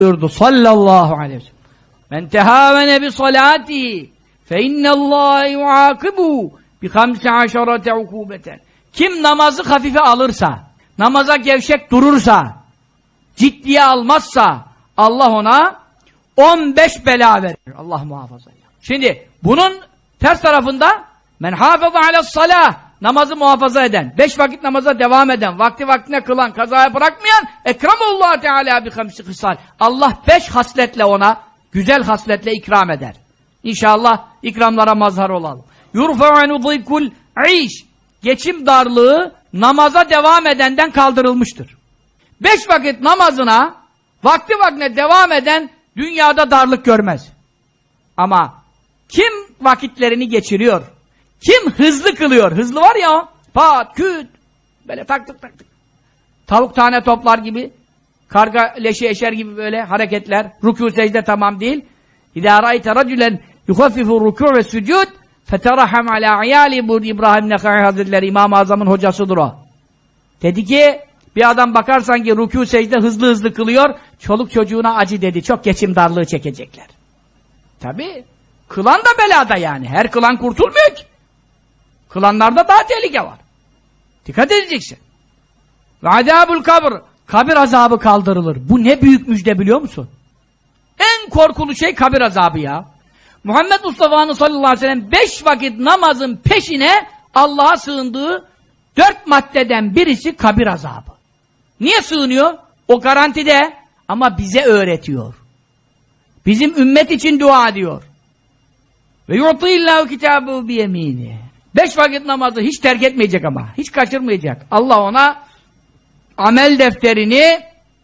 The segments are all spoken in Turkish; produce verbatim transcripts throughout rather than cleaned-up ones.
buyurdu sallallahu aleyhi ve sellem. Men tehâvene bi salâtihi fe innallâhe yuâkıbû bi hamse aşarate ukûbeten. Kim namazı hafife alırsa, namaza gevşek durursa, ciddiye almazsa Allah ona on beş bela verir. Allah muhafaza. Şimdi bunun ters tarafında men hâfeza ale's-salâh, namazı muhafaza eden, beş vakit namaza devam eden, vakti vaktine kılan, kazaya bırakmayan ekremullah Teala bi hamsi hısal. Allah beş hasletle ona, güzel hasletle ikram eder. İnşallah ikramlara mazhar olalım. Yurfa'u anu zikul iş. Geçim darlığı namaza devam edenden kaldırılmıştır. Beş vakit namazına vakti vaktine devam eden dünyada darlık görmez. Ama kim vakitlerini geçiriyor, kim hızlı kılıyor, hızlı var ya, pat, küt, böyle taktık taktık. Tavuk tane toplar gibi, karga leşi eşer gibi böyle hareketler, rükû secde tamam değil. İdâ râite racülen yuhaffifu rükû ve sücud feteraham alâ ayâli. Bu İbrahim Nekâi Hazretleri, İmam-ı Azam'ın hocasıdır o. Dedi ki, bir adam bakarsan ki rükû secde hızlı hızlı kılıyor, çoluk çocuğuna acı dedi, çok geçim darlığı çekecekler. Tabii, kılan da belada yani, her kılan kurtulmuyor ki. Kılanlarda daha tehlike var. Dikkat edeceksin. Ve azâbul kabr, kabir azabı kaldırılır. Bu ne büyük müjde biliyor musun? En korkulu şey kabir azabı ya. Muhammed Mustafa'nın sallallahu aleyhi ve sellem beş vakit namazın peşine Allah'a sığındığı dört maddeden birisi kabir azabı. Niye sığınıyor? O garantide ama bize öğretiyor. Bizim ümmet için dua ediyor. Ve yu'tîllâhu kitâbû biyemîni. Beş vakit namazı hiç terk etmeyecek ama. Hiç kaçırmayacak. Allah ona amel defterini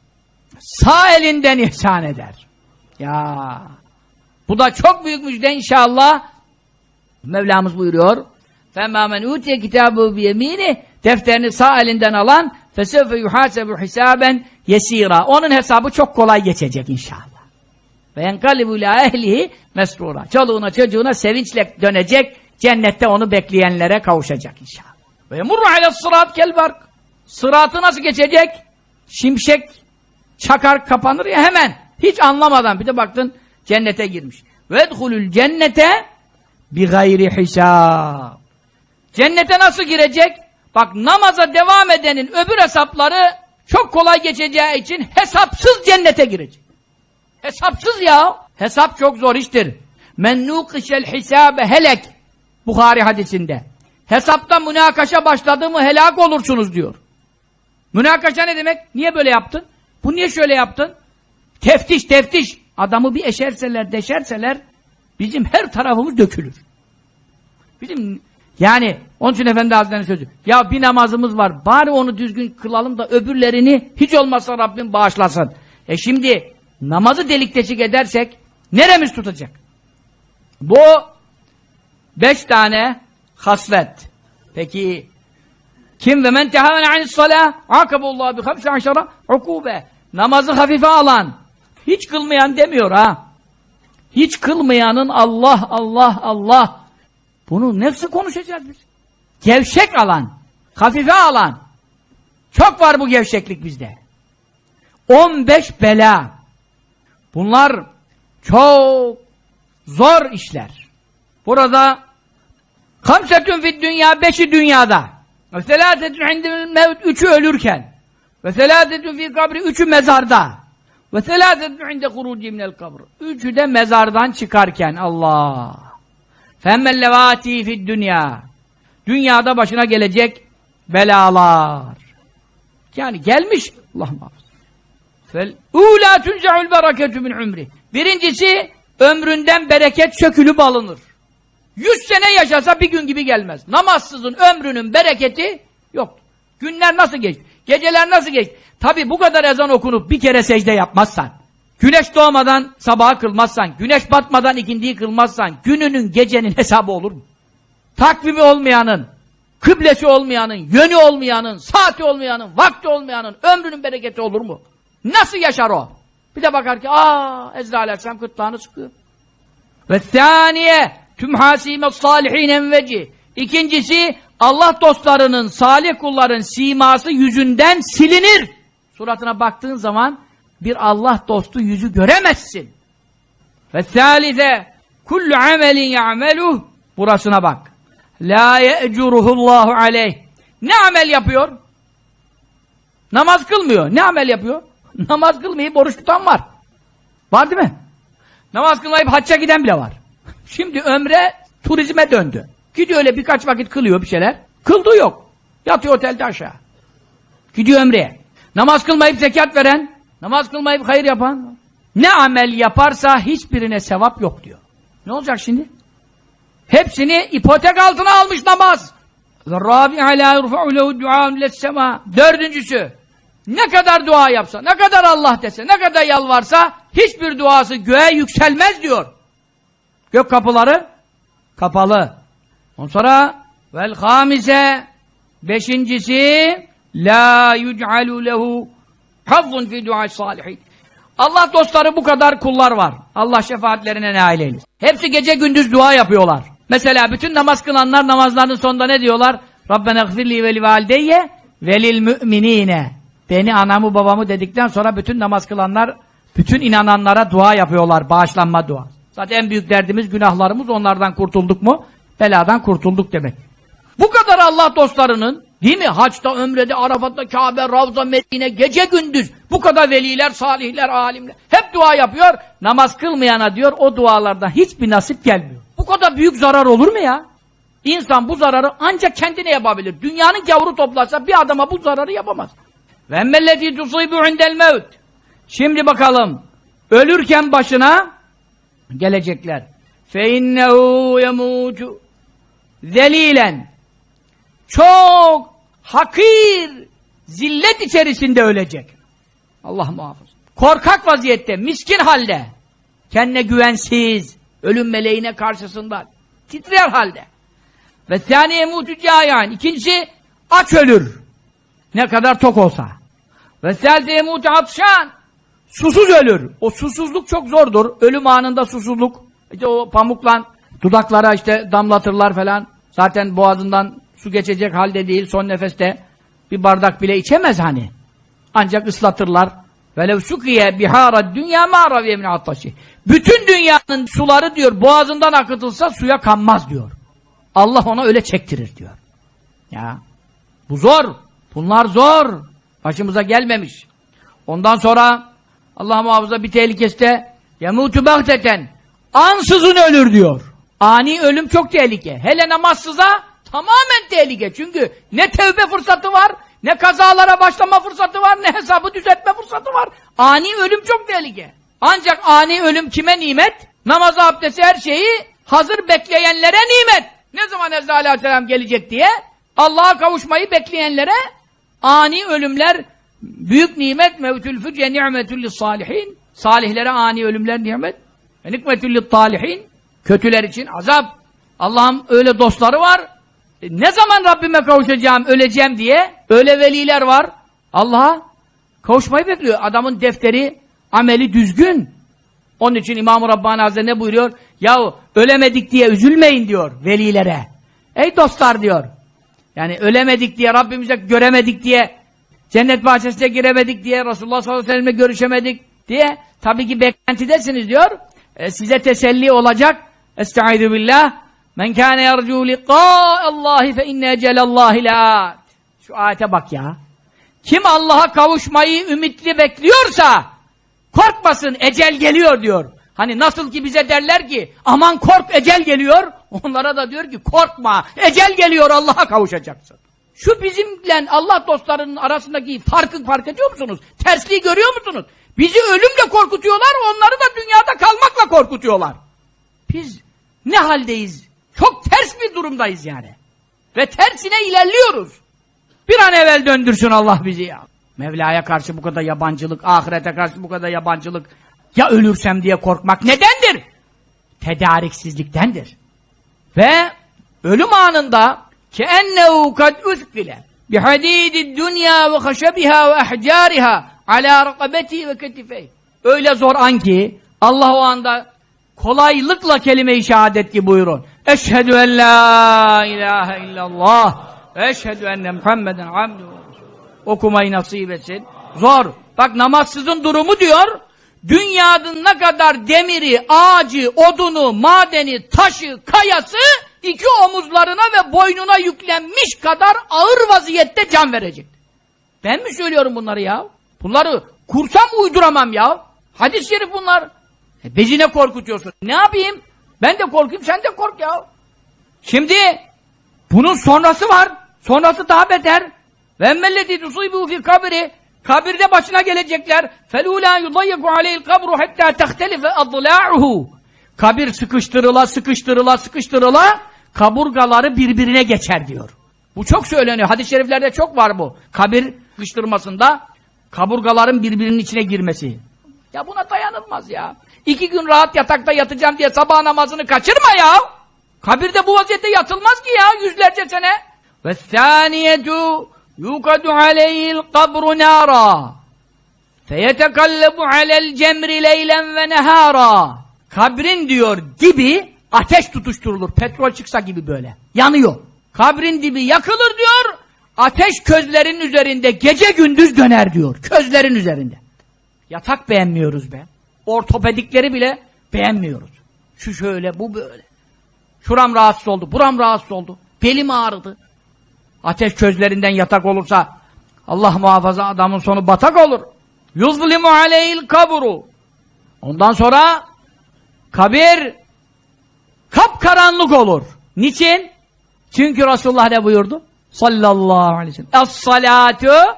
sağ elinden ihsan eder. Ya bu da çok büyük müjde inşallah. Mevlamız buyuruyor. فَمَا مَنْ اُوْتِيَ كِتَابُهُ بِيَم۪ينِ. Defterini sağ elinden alan فَسَوْفَ يُحَاسَبُ حِسَابًا يَس۪يرًا. Onun hesabı çok kolay geçecek inşallah. وَيَنْقَلِبُ لَا اَهْلِهِ مَسْرُورًا. Çoluğuna çocuğuna sevinçle dönecek, cennette onu bekleyenlere kavuşacak inşallah. وَيَمُرُّ عَلَى الصِّرَاطِ كَالْبَرْقِ. Sıratı nasıl geçecek? Şimşek çakar kapanır ya hemen. Hiç anlamadan bir de baktın cennete girmiş. وَدْخُلُ الْجَنَّةَ بِغَيْرِ حِسَابٍ. Cennete nasıl girecek? Bak namaza devam edenin öbür hesapları çok kolay geçeceği için hesapsız cennete girecek. Hesapsız ya. Hesap çok zor iştir. مَنْ نُوقِشَ الْحِسَابَ helek. Buhari hadisinde. Hesapta münakaşa başladı mı helak olursunuz diyor. Münakaşa ne demek? Niye böyle yaptın? Bu niye şöyle yaptın? Teftiş teftiş. Adamı bir eşerseler deşerseler bizim her tarafımız dökülür. Bizim yani onun için Efendi Hazretleri'nin sözü. Ya bir namazımız var. Bari onu düzgün kılalım da öbürlerini hiç olmazsa Rabbim bağışlasın. E şimdi namazı delik deşik edersek neremiz tutacak? Bu beş tane haslet. Peki kim ve men tehâvene anis-salâh âkaballâhu bi hamsi aşara ukûbe. Namazı hafife alan, hiç kılmayan demiyor ha. Hiç kılmayanın Allah Allah Allah. Bunu nasıl konuşacağız biz? Gevşek alan, hafife alan. Çok var bu gevşeklik bizde. on beş bela. Bunlar çok zor işler. Burada hamsetün fid dünya, beşi dünyada. Ve selâsetün indil mevt, üçü ölürken. Ve selâsetün fil kabri, üçü mezarda. Ve selâsetün inde huruci minel kabr. Üçü de mezardan çıkarken. Allah. Femmellevâti fid dünya. Dünyada başına gelecek belalar. Yani gelmiş. Allah muhafaza. Fel ûlâ tunza'ul bereketü min umri. Birincisi ömründen bereket sökülüp alınır. Yüz sene yaşasa bir gün gibi gelmez. Namazsızın ömrünün bereketi yok. Günler nasıl geçti? Geceler nasıl geçti? Tabi bu kadar ezan okunup bir kere secde yapmazsan, güneş doğmadan sabaha kılmazsan, güneş batmadan ikindiyi kılmazsan, gününün gecenin hesabı olur mu? Takvimi olmayanın, kıblesi olmayanın, yönü olmayanın, saati olmayanın, vakti olmayanın ömrünün bereketi olur mu? Nasıl yaşar o? Bir de bakar ki aaa Ezra Aleyhisselam kıtlağını sıkıyor. Ve thaniye tümhâsîme sâlihîn enveci. İkincisi Allah dostlarının, salih kulların siması yüzünden silinir. Suratına baktığın zaman bir Allah dostu yüzü göremezsin. Ve thâlize kullu amelin ya'meluh, burasına bak. La ye'curuhullahu aleyh. Ne amel yapıyor? Namaz kılmıyor. Ne amel yapıyor? Namaz kılmayıp oruç tutan var. Var değil mi? Namaz kılmayıp hacca giden bile var. Şimdi ömre turizme döndü. Gidiyor öyle birkaç vakit kılıyor bir şeyler. Kıldığı yok. Yatıyor otelde aşağı. Gidiyor ömreye. Namaz kılmayıp zekat veren, namaz kılmayıp hayır yapan, ne amel yaparsa hiçbirine sevap yok diyor. Ne olacak şimdi? Hepsini ipotek altına almış namaz. Dördüncüsü, ne kadar dua yapsa, ne kadar Allah dese, ne kadar yalvarsa hiçbir duası göğe yükselmez diyor. Gök kapıları kapalı. Ondan sonra vel hamise, beşincisi la yuc'alu lehu hazzun fi du'a salihin. Allah dostları bu kadar kullar var. Allah şefaatlerine nail eylesin. Hepsi gece gündüz dua yapıyorlar. Mesela bütün namaz kılanlar namazlarının sonunda ne diyorlar? Rabbena gfirli ve li valideyye ve lil müminine. Beni, anamı, babamı dedikten sonra bütün namaz kılanlar, bütün inananlara dua yapıyorlar. Bağışlanma dua. Zaten en büyük derdimiz günahlarımız. Onlardan kurtulduk mu? Beladan kurtulduk demek. Bu kadar Allah dostlarının, değil mi? Haçta, ömrede, Arafat'ta, Kabe, Ravza, Medine, gece gündüz bu kadar veliler, salihler, alimler hep dua yapıyor. Namaz kılmayana diyor, o dualardan hiçbir nasip gelmiyor. Bu kadar büyük zarar olur mu ya? İnsan bu zararı ancak kendine yapabilir. Dünyanın gavuru toplarsa bir adama bu zararı yapamaz. Ve emmellezî tusîbu indel mevt. Şimdi bakalım, ölürken başına gelecekler. Fe innehu yemûtu zelilen. Çok hakir, zillet içerisinde ölecek. Allah muhafız. Korkak vaziyette, miskin halde, kendine güvensiz, ölüm meleğine karşısında titrer halde. Ve sâniye mutucâyan. İkincisi aç ölür. Ne kadar tok olsa. Ve sâlteye mutuatşan. Susuz ölür. O susuzluk çok zordur. Ölüm anında susuzluk. İşte o pamukla dudaklara işte damlatırlar falan. Zaten boğazından su geçecek halde değil. Son nefeste bir bardak bile içemez hani. Ancak ıslatırlar. Velev sukiye bihârad dünya mâraviye min attaşi. Bütün dünyanın suları diyor boğazından akıtılsa suya kanmaz diyor. Allah ona öyle çektirir diyor. Ya bu zor. Bunlar zor. Başımıza gelmemiş. Ondan sonra Allah muhafaza bir tehlikesi de yemûtü bahteten. Ansızın ölür diyor. Ani ölüm çok tehlike. Hele namazsıza tamamen tehlike. Çünkü ne tevbe fırsatı var, ne kazalara başlama fırsatı var, ne hesabı düzeltme fırsatı var. Ani ölüm çok tehlike. Ancak ani ölüm kime nimet? Namazı, abdesti, her şeyi hazır bekleyenlere nimet. Ne zaman Ezra Aleyhisselam gelecek diye Allah'a kavuşmayı bekleyenlere ani ölümler büyük nimet. Mevtül füce ni'metül salihin. Salihlere ani ölümler nimet. Nikmetül talihin. Kötüler için azap. Allah'ım öyle dostları var. E, ne zaman Rabbime kavuşacağım, öleceğim diye öyle veliler var. Allah'a kavuşmayı bekliyor. Adamın defteri, ameli düzgün. Onun için İmam-ı Rabbani Hazretleri ne buyuruyor? Yahu ölemedik diye üzülmeyin diyor velilere. Ey dostlar diyor. Yani ölemedik diye, Rabbimize göremedik diye, cennet bahçesine giremedik diye, Resulullah sallallahu aleyhi ve sellem'le görüşemedik diye tabii ki beklentidesiniz diyor. E, size teselli olacak. Estaizu billah. Men kâne yercû liqâ'allâhi fe inne ecelallâhi lât. Şu ayete bak ya. Kim Allah'a kavuşmayı ümitli bekliyorsa korkmasın, ecel geliyor diyor. Hani nasıl ki bize derler ki aman kork, ecel geliyor. Onlara da diyor ki korkma, ecel geliyor, Allah'a kavuşacaksın. Şu bizimle Allah dostlarının arasındaki farkı fark ediyor musunuz? Tersliği görüyor musunuz? Bizi ölümle korkutuyorlar, onları da dünyada kalmakla korkutuyorlar. Biz ne haldeyiz? Çok ters bir durumdayız yani. Ve tersine ilerliyoruz. Bir an evvel döndürsün Allah bizi ya. Mevla'ya karşı bu kadar yabancılık, ahirete karşı bu kadar yabancılık, ya ölürsem diye korkmak nedendir? Tedariksizliktendir. Ve ölüm anında كَأَنَّهُ قَدْ اُثْقِلَ بِحَد۪يدِ الدُّنْيَا وَخَشَبِهَا وَاَحْجَارِهَا عَلَى رَقَبَتِهِ وَكَتِفَيْهِ. Öyle zor an ki Allah o anda kolaylıkla kelime-i şehadet ki buyurun. Eşhedü en la ilahe illallah ve eşhedü enne Muhammeden abduhu. Okumayı nasip etsin. Zor. Bak namazsızın durumu diyor, dünyanın ne kadar demiri, ağacı, odunu, madeni, taşı, kayası iki omuzlarına ve boynuna yüklenmiş kadar ağır vaziyette can verecek. Ben mi söylüyorum bunları ya? Bunları kursam uyduramam ya. Hadis-i şerif bunlar. E, bezine korkutuyorsun. Ne yapayım? Ben de korkayım, sen de kork ya. Şimdi bunun sonrası var. Sonrası daha beter. Ve emmellezî tusîbuhu fî kabri. Kabirde başına gelecekler. فَلُولَا يُضَيَّقُ عَلَيْهِ الْقَبْرُ حَتَّى تَخْتَلِفَ أَضْلَاعُهُ. Kabir sıkıştırıla, sıkıştırıla, sıkıştırıla kaburgaları birbirine geçer diyor. Bu çok söyleniyor. Hadis-i şeriflerde çok var bu. Kabir sıkıştırmasında kaburgaların birbirinin içine girmesi. Ya buna dayanılmaz ya. İki gün rahat yatakta yatacağım diye sabah namazını kaçırma ya. Kabirde bu vaziyette yatılmaz ki ya yüzlerce sene. وَالثَّانِيَةُ يُقَدُ عَلَيْهِ الْقَبْرُ نَارًا فَيَتَكَلَّبُ عَلَى الْجَمْرِ لَيْلًا وَنَهَارًا. Kabrin diyor dibi ateş tutuşturulur. Petrol çıksa gibi böyle. Yanıyor. Kabrin dibi yakılır diyor. Ateş közlerin üzerinde gece gündüz döner diyor. Közlerin üzerinde. Yatak beğenmiyoruz be. Ortopedikleri bile beğenmiyoruz. Şu şöyle, bu böyle. Şuram rahatsız oldu, buram rahatsız oldu. Belim ağrıdı. Ateş közlerinden yatak olursa Allah muhafaza adamın sonu batak olur. Yuzlimu aleyhil kaburu. Ondan sonra kabir kapkaranlık olur. Niçin? Çünkü Resulullah ne buyurdu? Sallallahu aleyhi ve sellem. Es-salatu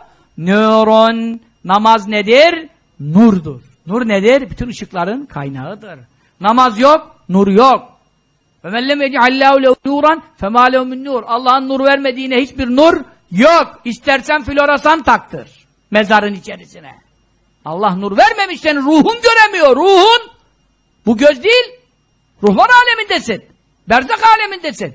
nurun. Namaz nedir? Nurdur. Nur nedir? Bütün ışıkların kaynağıdır. Namaz yok, nur yok. وَمَنْ لَمْ يَجْعَلَّهُ لَهُ نُورًا فَمَا لَهُ مِنْ نُورٍ. Allah'ın nur vermediğine hiçbir nur yok. İstersen floresan taktır mezarın içerisine. Allah nur vermemiş, senin ruhun göremiyor. Ruhun bu göz değil. Ruhlar alemindesin. Berzak alemindesin.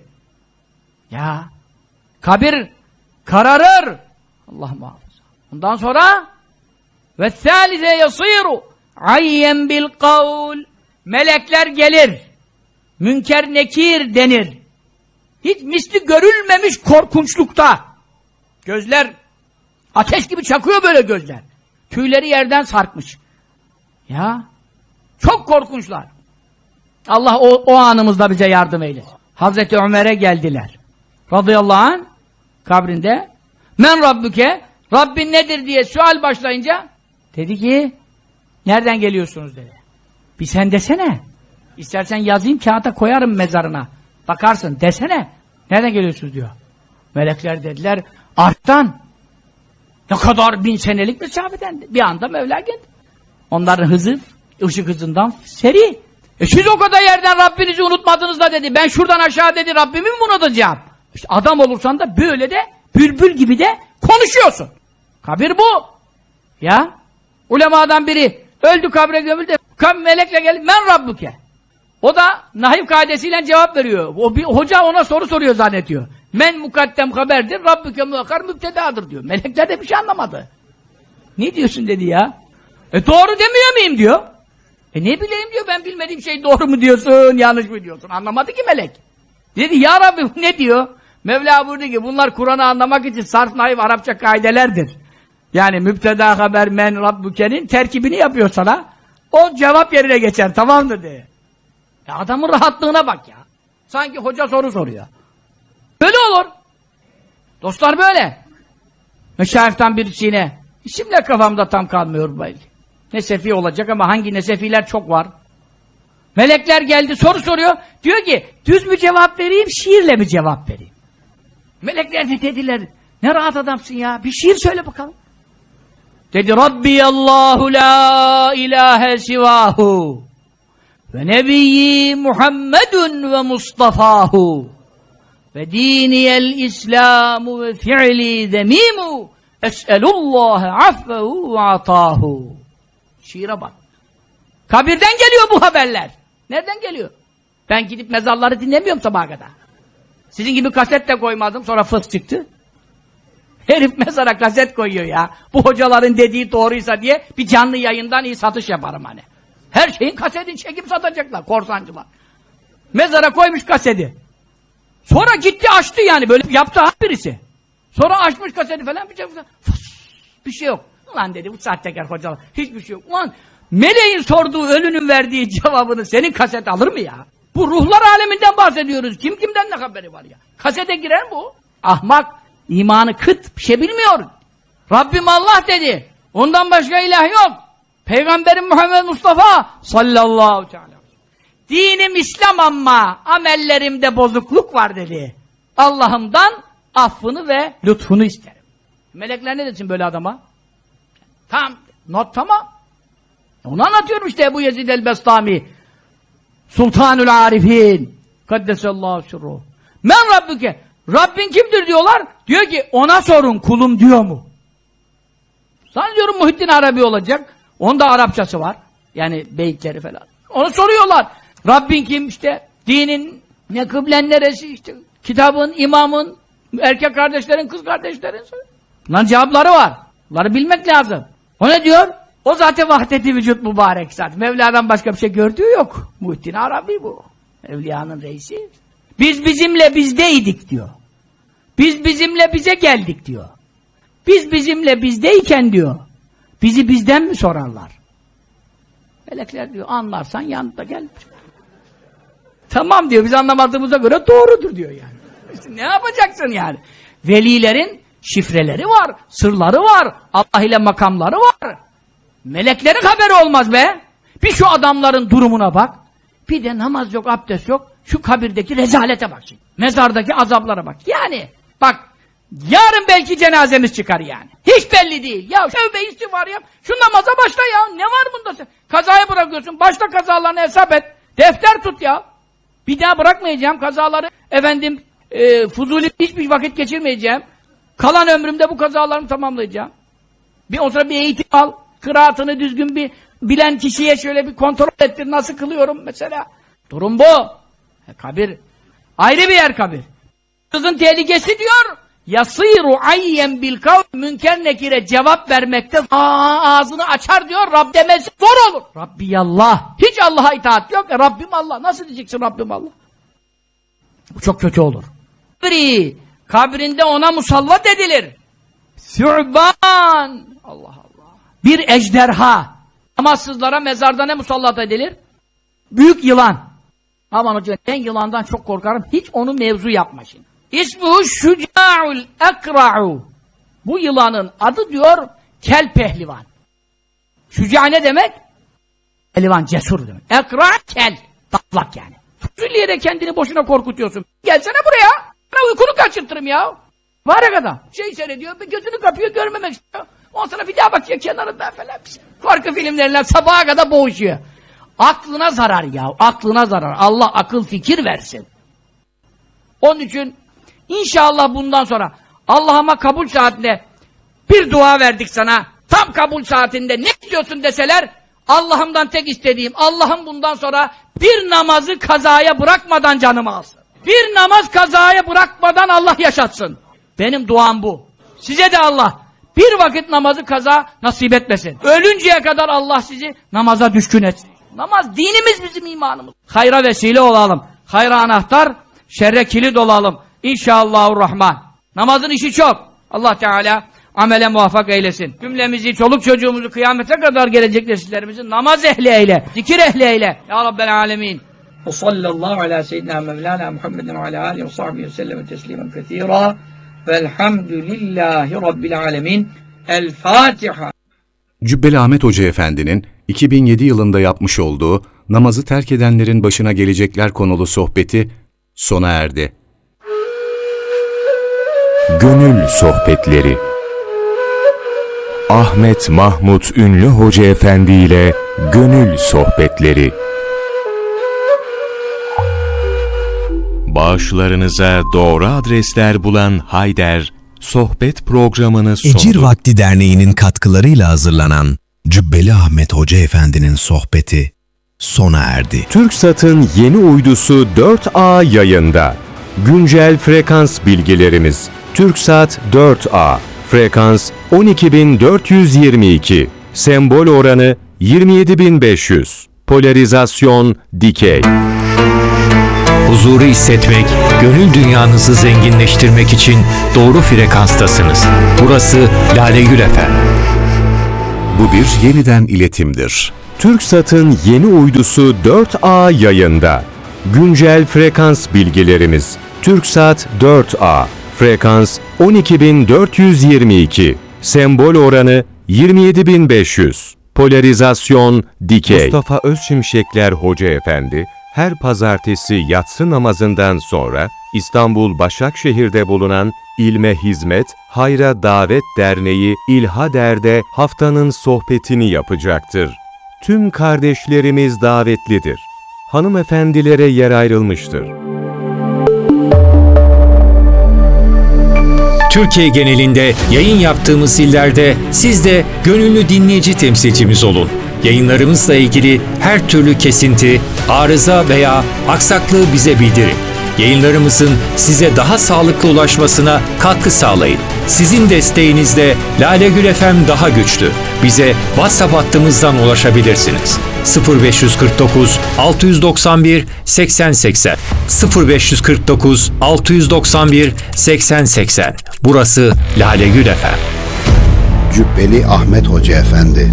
Ya kabir kararır. Allah muhafaza. Ondan sonra وَالثَّالِثَ يَصِيرُ عَيَّنْ بِالْقَوْلِ. Melekler gelir. Münker nekir denir. Hiç misli görülmemiş korkunçlukta. Gözler ateş gibi çakıyor böyle gözler. Tüyleri yerden sarkmış. Ya çok korkunçlar. Allah o, o anımızda bize yardım eylesin. Hazreti Ömer'e geldiler. Radıyallahu anh kabrinde. Men Rabbüke, Rabbin nedir diye sual başlayınca dedi ki nereden geliyorsunuz dedi. Bir sen desene. İstersen yazayım kağıta koyarım mezarına. Bakarsın desene. Nereden geliyorsunuz diyor. Melekler dediler arttan. Ne kadar bin senelik mesafeden. Bir anda Mevla geldi. Onların hızı ışık hızından seri. E siz o kadar yerden Rabbinizi unutmadınız da dedi. Ben şuradan aşağı dedi Rabbimi mi unutacağım? İşte adam olursan da böyle de bülbül gibi de konuşuyorsun. Kabir bu. Ya. Ulemadan biri öldü kabre gömüldü. Kam melekle geldi. Men Rabbuke. O da nahiv kaidesiyle cevap veriyor. O bir hoca ona soru soruyor zannediyor. Men mukaddem haberdir. Rabbuke muakkar mübtedadır diyor. Melekler de bir şey anlamadı. Ne diyorsun dedi ya. E doğru demiyor muyum diyor. E ne bileyim diyor, ben bilmediğim şey doğru mu diyorsun, yanlış mı diyorsun? Anlamadı ki melek. Dedi ya Rabbi ne diyor? Mevla buyurdu ki bunlar Kur'an'ı anlamak için sarf, nahiv, Arapça kaidelerdir. Yani mübteda haber men Rabbuke'nin terkibini yapıyor sana. O cevap yerine geçer, tamamdır diye. Ya adamın rahatlığına bak ya. Sanki hoca soru soruyor. Böyle olur. Dostlar böyle. Meşayihtan birisine isimler kafamda tam kalmıyor belki. Nesefi olacak ama hangi nesefiler çok var. Melekler geldi soru soruyor. Diyor ki düz mü cevap vereyim, şiirle mi cevap vereyim? Melekler de dediler ne rahat adamsın ya, bir şiir söyle bakalım. Dedi Rabbiyallahu la ilahe sivahu ve nebiyyi Muhammedun ve Mustafahu ve diniyel İslamu ve fi'li zemimu es'elullâhe affehu ve atahu. Şiire bak. Kabirden geliyor bu haberler. Nereden geliyor? Ben gidip mezarları dinlemiyorum sabaha kadar. Sizin gibi kaset de koymadım, sonra fıs çıktı. Herif mezara kaset koyuyor ya. Bu hocaların dediği doğruysa diye bir canlı yayından iyi satış yaparım hani. Her şeyin kasetini çekip satacaklar korsancılar. Mezara koymuş kaseti. Sonra gitti açtı yani böyle yaptı birisi. Sonra açmış kaseti falan bir şey, fıs, bir şey yok. Ulan dedi bu sahtekar hocalar. Hiçbir şey yok. Ulan meleğin sorduğu ölünün verdiği cevabını senin kaset alır mı ya? Bu ruhlar aleminden bahsediyoruz. Kim kimden ne haberi var ya? Kasete girer bu. Ahmak, imanı kıt, bir şey bilmiyor. Rabbim Allah dedi. Ondan başka ilah yok. Peygamberim Muhammed Mustafa sallallahu aleyhi ve sellem. Dinim İslam ama amellerimde bozukluk var dedi. Allah'ımdan affını ve lütfunu isterim. Melekler ne desin böyle adama? Tamam, not tamam. Onu anlatıyorum işte Ebu Yezid el-Bestami. Sultanul Arifin. Kaddesallahu sirruhu. Men Rabbüke. Rabbin kimdir diyorlar. Diyor ki ona sorun kulum diyor mu? Sana diyorum Muhittin Arabi olacak. Onda Arapçası var. Yani beyitleri falan. Onu soruyorlar. Rabbin kim işte? Dinin ne, kıblen neresi işte? Kitabın, imamın, erkek kardeşlerin, kız kardeşlerin. Bunların cevapları var. Bunları bilmek lazım. O ne diyor? O zaten vahdeti vücut mübarek zaten. Mevla'dan başka bir şey gördüğü yok. Muhittin Arabi bu. Evliyanın reisi. Biz bizimle bizdeydik diyor. Biz bizimle bize geldik diyor. Biz bizimle bizdeyken diyor. Bizi bizden mi sorarlar? Melekler diyor anlarsan yanında gel. Tamam diyor biz anlamadığımıza göre doğrudur diyor yani. İşte ne yapacaksın yani? Velilerin şifreleri var, sırları var, Allah ile makamları var. Meleklerin haberi olmaz be. Bir şu adamların durumuna bak. Bir de namaz yok, abdest yok. Şu kabirdeki rezalete bak şimdi. Mezardaki azaplara bak. Yani bak yarın belki cenazemiz çıkar yani. Hiç belli değil. Ya tövbe istiğfar yap. Şu namaza başla ya. Ne var bunda sen? Kazayı bırakıyorsun. Başta kazalarını hesap et. Defter tut ya. Bir daha bırakmayacağım kazaları. Efendim e, fuzuli hiçbir vakit geçirmeyeceğim. Kalan ömrümde bu kazalarını tamamlayacağım. Bir o sıra bir eğitim al. Kıraatını düzgün bir bilen kişiye şöyle bir kontrol ettir. Nasıl kılıyorum mesela. Durum bu. E, kabir. Ayrı bir yer kabir. Kızın tehlikesi diyor. Yasiru ayyen bil kavl münker nekire cevap vermekte aa, ağzını açar diyor. Rab demesi zor olur. Rabbiyallah. Hiç Allah'a itaat yok. E, Rabbim Allah. Nasıl diyeceksin Rabbim Allah? Bu çok kötü olur. Kabri. Kabrinde ona musallat edilir. Sü'ban. Allah Allah. Bir ejderha. Namazsızlara mezarda ne musallat edilir? Büyük yılan. Aman hocam ben yılandan çok korkarım. Hiç onu mevzu yapma şimdi. İsmuhu şuca'ul ekra'u. Bu yılanın adı diyor kel pehlivan. Şuca ne demek? Pehlivan cesur demek. Ekra kel. Tatlak yani. Fuzuliye de kendini boşuna korkutuyorsun. Gelsene buraya. Ben uykunu kaçırtırım ya. Var ya kadar. Şey seyrediyor, gözünü kapıyor, görmemek istiyor. Ondan sonra bir daha bakıyor kenarında falan. Korku filmleriyle sabaha kadar boğuşuyor. Aklına zarar ya, aklına zarar. Allah akıl fikir versin. Onun için inşallah bundan sonra Allah'ıma kabul saatinde bir dua verdik sana. Tam kabul saatinde ne istiyorsun deseler Allah'ımdan tek istediğim Allah'ım bundan sonra bir namazı kazaya bırakmadan canımı alsın. Bir namaz kazaya bırakmadan Allah yaşatsın. Benim duam bu. Size de Allah bir vakit namazı kaza nasip etmesin. Ölünceye kadar Allah sizi namaza düşkün etsin. Namaz dinimiz bizim imanımız. Hayra vesile olalım. Hayra anahtar, şerre kilit olalım. İnşallahurrahman. Namazın işi çok. Allah Teala amele muvaffak eylesin. Cümlemizi, çoluk çocuğumuzu kıyamete kadar gelecek nesillerimizi namaz ehli eyle, zikir ehli eyle. Ya Rabbel alemin. Ve sallallahu ala seyyidina Mevlana Muhammedin ve ala alihi ve sahbihi ve sellem teslimen kethira. Velhamdülillahi Rabbil alemin. El Fatiha. Cübbeli Ahmet Hoca Efendi'nin iki bin yedi yılında yapmış olduğu namazı terk edenlerin başına gelecekler konulu sohbeti sona erdi. Gönül Sohbetleri Ahmet Mahmut Ünlü Hoca Efendi ile Gönül Sohbetleri. Bağışlarınıza doğru adresler bulan Hayder, sohbet programını sundu. Ecir Vakti Derneği'nin katkılarıyla hazırlanan Cübbeli Ahmet Hoca Efendi'nin sohbeti sona erdi. TürkSat'ın yeni uydusu dört A yayında. Güncel frekans bilgilerimiz. TürkSat dört A. Frekans on iki bin dört yüz yirmi iki. Sembol oranı yirmi yedi bin beş yüz. Polarizasyon dikey. Huzuru hissetmek, gönül dünyanızı zenginleştirmek için doğru frekanstasınız. Burası Lale Gül Efendi. Bu bir yeniden iletimdir. TürkSat'ın yeni uydusu dört A yayında. Güncel frekans bilgilerimiz. TürkSat dört A. Frekans on iki bin dört yüz yirmi iki. Sembol oranı yirmi yedi bin beş yüz. Polarizasyon dikey. Mustafa Özşimşekler Hoca Efendi her pazartesi yatsı namazından sonra İstanbul Başakşehir'de bulunan İlme Hizmet, Hayra Davet Derneği İlhader'de haftanın sohbetini yapacaktır. Tüm kardeşlerimiz davetlidir. Hanımefendilere yer ayrılmıştır. Türkiye genelinde yayın yaptığımız illerde siz de gönüllü dinleyici temsilcimiz olun. Yayınlarımızla ilgili her türlü kesinti, arıza veya aksaklığı bize bildirin. Yayınlarımızın size daha sağlıklı ulaşmasına katkı sağlayın. Sizin desteğinizle Lale Gül F M daha güçlü. Bize WhatsApp hattımızdan ulaşabilirsiniz. sıfır beş kırk dokuz altı doksan bir seksen seksen sıfır beş kırk dokuz altı doksan bir seksen seksen. Burası Lale Gül F M. Cübbeli Ahmet Hoca Efendi.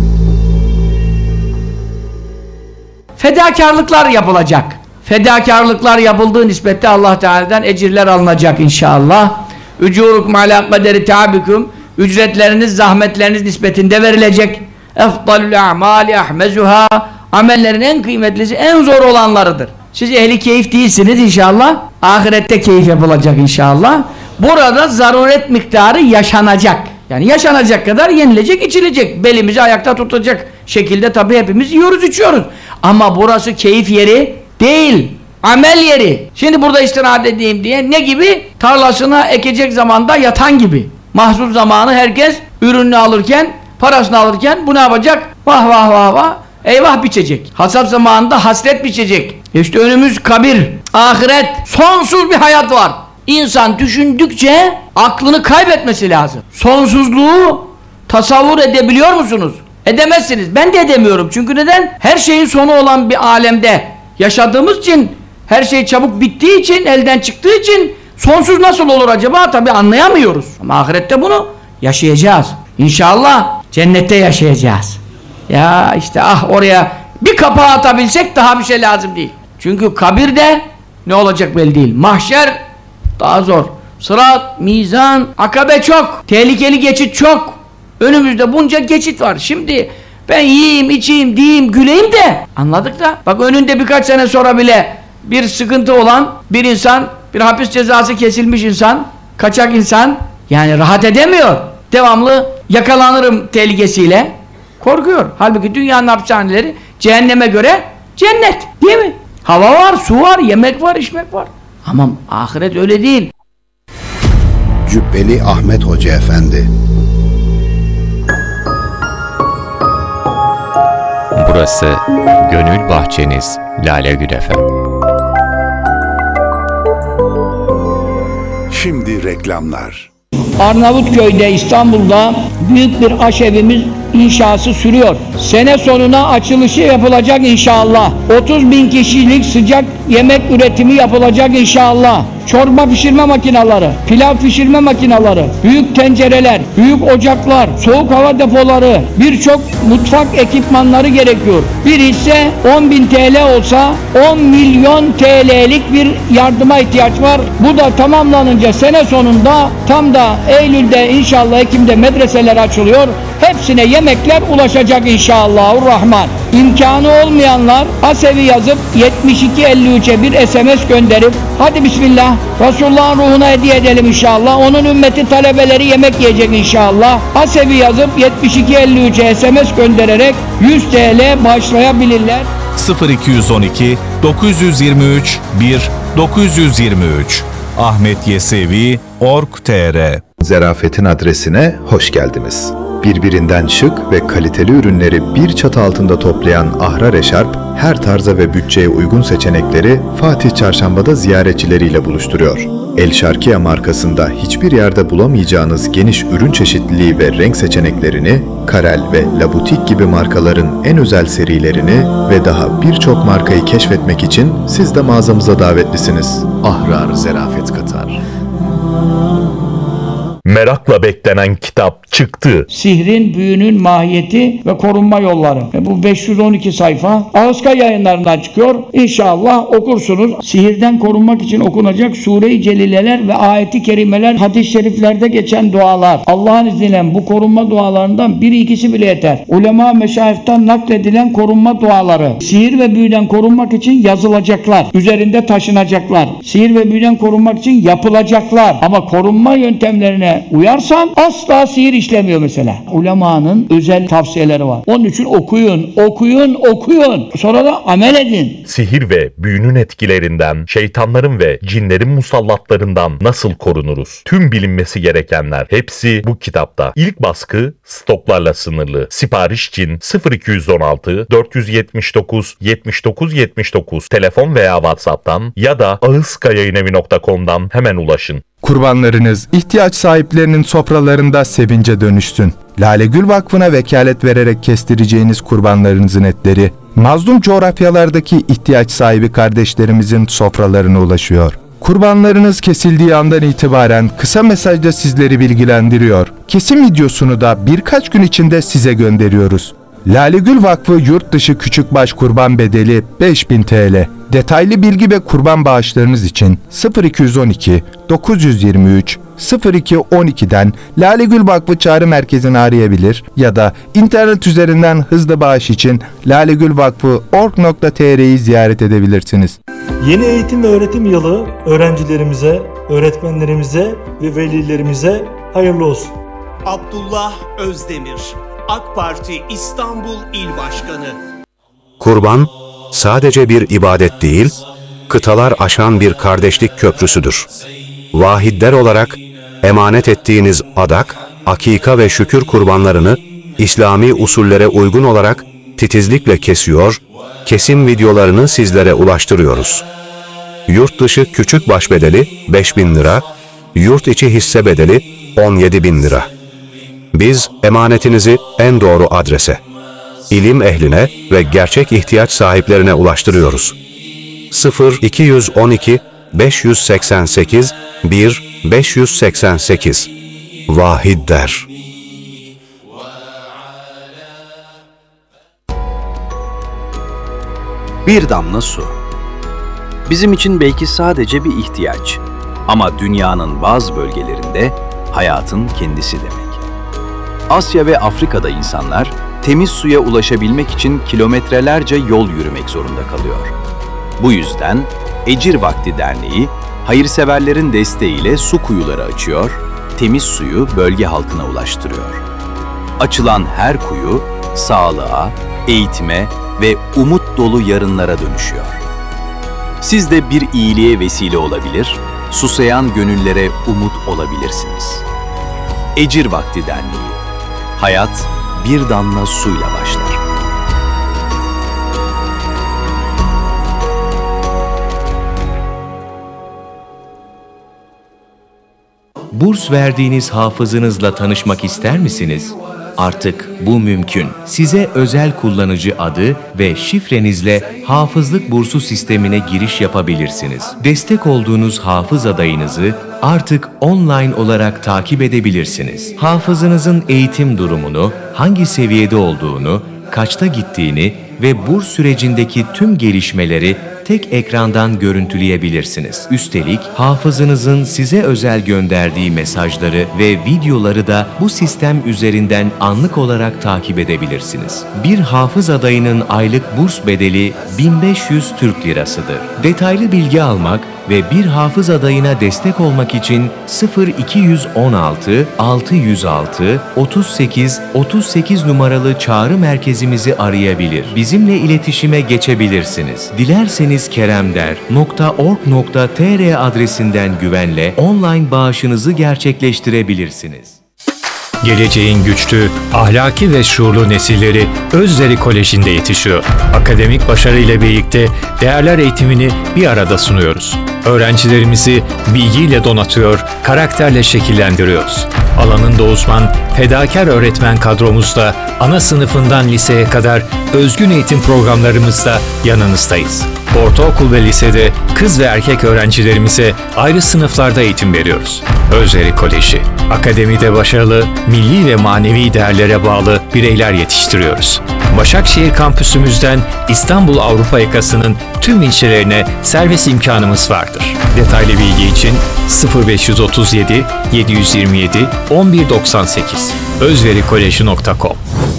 Fedakarlıklar yapılacak. Fedakarlıklar yapıldığı nispette Allah Teala'dan ecirler alınacak inşallah. Ücurukum ala kaderi tabikum. Ücretleriniz, zahmetleriniz nispetinde verilecek. Efdalul a'mali ahmezuha. Amellerin en kıymetlisi, en zor olanlarıdır. Siz ehli keyif değilsiniz inşallah. Ahirette keyif yapılacak inşallah. Burada zaruret miktarı yaşanacak. Yani yaşanacak kadar yenilecek, içilecek. Belimizi ayakta tutacak şekilde tabii hepimiz yiyoruz, içiyoruz. Ama burası keyif yeri değil. Amel yeri. Şimdi burada istirahat edeyim diye ne gibi? Tarlasına ekecek zamanda yatan gibi. Mahsul zamanı herkes ürününü alırken, parasını alırken bu ne yapacak? Vah vah vah vah. Eyvah biçecek. Hasat zamanında hasret biçecek. İşte önümüz kabir, ahiret, sonsuz bir hayat var. İnsan düşündükçe aklını kaybetmesi lazım. Sonsuzluğu tasavvur edebiliyor musunuz? Edemezsiniz. Ben de edemiyorum. Çünkü neden? Her şeyin sonu olan bir alemde yaşadığımız için, her şey çabuk bittiği için, elden çıktığı için sonsuz nasıl olur acaba? Tabii anlayamıyoruz. Ama ahirette bunu yaşayacağız. İnşallah cennette yaşayacağız. Ya işte ah oraya bir kapağı atabilsek daha bir şey lazım değil. Çünkü kabirde ne olacak belli değil. Mahşer daha zor. Sırat, mizan, akabe çok. Tehlikeli geçit çok. Önümüzde bunca geçit var. Şimdi ben yiyeyim, içeyim, diyeyim, güleyim de anladık da. Bak önünde birkaç sene sonra bile bir sıkıntı olan bir insan, bir hapis cezası kesilmiş insan, kaçak insan yani rahat edemiyor. Devamlı yakalanırım tehlikesiyle korkuyor. Halbuki dünyanın hapishaneleri cehenneme göre cennet. Değil mi? Hava var, su var, yemek var, içmek var. Ama ahiret öyle değil. Cübbeli Ahmet Hoca Efendi. Burası Gönül Bahçeniz Lale Gül F M. Şimdi reklamlar. Arnavutköy'de, İstanbul'da büyük bir aşevimiz inşası sürüyor. Sene sonuna açılışı yapılacak inşallah. otuz bin kişilik sıcak yemek üretimi yapılacak inşallah. Çorba pişirme makineleri, pilav pişirme makineleri, büyük tencereler, büyük ocaklar, soğuk hava depoları, birçok mutfak ekipmanları gerekiyor. Bir hisse on bin T L olsa on milyon T L'lik bir yardıma ihtiyaç var. Bu da tamamlanınca sene sonunda tam da Eylül'de inşallah Ekim'de medreseler açılıyor. Hepsine yemekler ulaşacak inşallahurrahman. İmkanı olmayanlar Asevi yazıp yetmiş iki elli üçe bir S M S gönderip hadi bismillah Resulullah'ın ruhuna hediye edelim inşallah. Onun ümmeti talebeleri yemek yiyecek inşallah. Asevi yazıp yetmiş iki elli üçe S M S göndererek yüz T L bağışlayabilirler. sıfır iki on iki dokuz yirmi üç bir dokuz yirmi üç Ahmet Yesevi nokta org nokta tr. Zerafetin adresine hoş geldiniz. Birbirinden şık ve kaliteli ürünleri bir çatı altında toplayan Ahrar Eşarp, her tarza ve bütçeye uygun seçenekleri Fatih Çarşamba'da ziyaretçileriyle buluşturuyor. El Şarkiye markasında hiçbir yerde bulamayacağınız geniş ürün çeşitliliği ve renk seçeneklerini, Karel ve La Boutique gibi markaların en özel serilerini ve daha birçok markayı keşfetmek için siz de mağazamıza davetlisiniz. Ahrar Zerafet Katar. merakla beklenen kitap çıktı. Sihrin, büyünün mahiyeti ve korunma yolları. E bu beş yüz on iki sayfa Ağızka Yayınlarından çıkıyor. İnşallah okursunuz. Sihirden korunmak için okunacak Sure-i Celileler ve ayeti kerimeler, hadis-i şeriflerde geçen dualar. Allah'ın izniyle bu korunma dualarından biri ikisi bile yeter. Ulema meşayihten nakledilen korunma duaları. Sihir ve büyüden korunmak için yazılacaklar. Üzerinde taşınacaklar. Sihir ve büyüden korunmak için yapılacaklar. Ama korunma yöntemlerine uyarsan asla sihir işlemiyor mesela. Ulemanın özel tavsiyeleri var. Onun için okuyun, okuyun, okuyun. Sonra da amel edin. Sihir ve büyünün etkilerinden, şeytanların ve cinlerin musallatlarından nasıl korunuruz? Tüm bilinmesi gerekenler hepsi bu kitapta. İlk baskı stoklarla sınırlı. Sipariş için sıfır iki yüz on altı dört yüz yetmiş dokuz yetmiş dokuz yetmiş dokuz telefon veya WhatsApp'tan ya da ağızkayayinevi nokta com'dan hemen ulaşın. Kurbanlarınız ihtiyaç sahiplerinin sofralarında sevince dönüşsün. Lale Gül Vakfı'na vekalet vererek kestireceğiniz kurbanlarınızın etleri, mazlum coğrafyalardaki ihtiyaç sahibi kardeşlerimizin sofralarına ulaşıyor. Kurbanlarınız kesildiği andan itibaren kısa mesajda sizleri bilgilendiriyor. Kesim videosunu da birkaç gün içinde size gönderiyoruz. Lale Gül Vakfı yurt dışı küçükbaş kurban bedeli beş bin TL. Detaylı bilgi ve kurban bağışlarınız için sıfır iki yüz on iki dokuz yüz yirmi üç sıfır iki on iki'den Lale Gül Vakfı Çağrı Merkezi'ni arayabilir ya da internet üzerinden hızlı bağış için lalegülvakfı nokta org nokta tr'yi ziyaret edebilirsiniz. Yeni eğitim ve öğretim yılı öğrencilerimize, öğretmenlerimize ve velilerimize hayırlı olsun. Abdullah Özdemir, AK Parti İstanbul İl Başkanı. Kurban, sadece bir ibadet değil, kıtalar aşan bir kardeşlik köprüsüdür. Vahidler olarak emanet ettiğiniz adak, akika ve şükür kurbanlarını İslami usullere uygun olarak titizlikle kesiyor, kesim videolarını sizlere ulaştırıyoruz. Yurt dışı küçük baş bedeli beş bin lira, yurt içi hisse bedeli on yedi bin lira. Biz emanetinizi en doğru adrese, ilim ehline ve gerçek ihtiyaç sahiplerine ulaştırıyoruz. sıfır iki yüz on iki beş yüz seksen sekiz bir beş yüz seksen sekiz Vahid der. Bir damla su. Bizim için belki sadece bir ihtiyaç. Ama dünyanın bazı bölgelerinde hayatın kendisi demek. Asya ve Afrika'da insanlar temiz suya ulaşabilmek için kilometrelerce yol yürümek zorunda kalıyor. Bu yüzden Ecir Vakti Derneği, hayırseverlerin desteğiyle su kuyuları açıyor, temiz suyu bölge halkına ulaştırıyor. Açılan her kuyu, sağlığa, eğitime ve umut dolu yarınlara dönüşüyor. Siz de bir iyiliğe vesile olabilir, susayan gönüllere umut olabilirsiniz. Ecir Vakti Derneği. Hayat bir damla suyla başlar. Burs verdiğiniz hafızınızla tanışmak ister misiniz? Artık bu mümkün. Size özel kullanıcı adı ve şifrenizle hafızlık bursu sistemine giriş yapabilirsiniz. Destek olduğunuz hafız adayınızı artık online olarak takip edebilirsiniz. Hafızınızın eğitim durumunu, hangi seviyede olduğunu, kaçta gittiğini ve burs sürecindeki tüm gelişmeleri tek ekrandan görüntüleyebilirsiniz. Üstelik hafızınızın size özel gönderdiği mesajları ve videoları da bu sistem üzerinden anlık olarak takip edebilirsiniz. Bir hafız adayının aylık burs bedeli bin beş yüz Türk Lirasıdır. Detaylı bilgi almak ve bir hafız adayına destek olmak için sıfır iki yüz on altı altı yüz altı otuz sekiz otuz sekiz numaralı çağrı merkezimizi arayabilir. Bizimle iletişime geçebilirsiniz. Dilerseniz keremder nokta org nokta tr adresinden güvenle online bağışınızı gerçekleştirebilirsiniz. Geleceğin güçlü, ahlaki ve şuurlu nesilleri Özderi Koleji'nde yetişiyor. Akademik başarıyla birlikte değerler eğitimini bir arada sunuyoruz. Öğrencilerimizi bilgiyle donatıyor, karakterle şekillendiriyoruz. Alanında uzman, fedakar öğretmen kadromuzla ana sınıfından liseye kadar özgün eğitim programlarımızla yanınızdayız. Ortaokul ve lisede kız ve erkek öğrencilerimize ayrı sınıflarda eğitim veriyoruz. Özveri Koleji, akademide başarılı, milli ve manevi değerlere bağlı bireyler yetiştiriyoruz. Başakşehir kampüsümüzden İstanbul Avrupa yakasının tüm ilçelerine servis imkanımız vardır. Detaylı bilgi için sıfır beş otuz yedi yedi yüz yirmi yedi on bir doksan sekiz özverikoleji nokta com.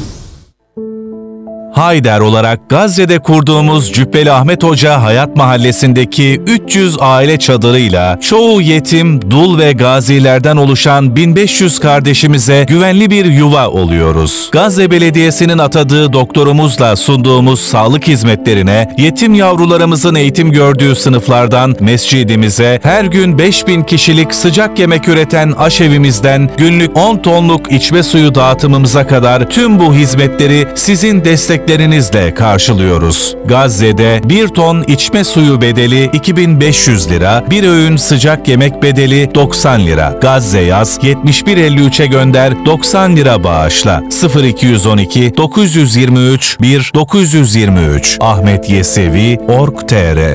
Hayder olarak Gazze'de kurduğumuz Cübbeli Ahmet Hoca Hayat Mahallesi'ndeki üç yüz aile çadırıyla çoğu yetim, dul ve gazilerden oluşan bin beş yüz kardeşimize güvenli bir yuva oluyoruz. Gazze Belediyesi'nin atadığı doktorumuzla sunduğumuz sağlık hizmetlerine, yetim yavrularımızın eğitim gördüğü sınıflardan mescidimize, her gün beş bin kişilik sıcak yemek üreten aşevimizden günlük on tonluk içme suyu dağıtımımıza kadar tüm bu hizmetleri sizin destek lerinizle karşılıyoruz. Gazze'de bir ton içme suyu bedeli iki bin beş yüz lira, bir öğün sıcak yemek bedeli doksan lira. Gazze yaz yetmiş bir elli üçe gönder doksan lira bağışla. sıfır iki on iki dokuz yüz yirmi üç bir dokuz yüz yirmi üç Ahmet Yesevi nokta org nokta tr.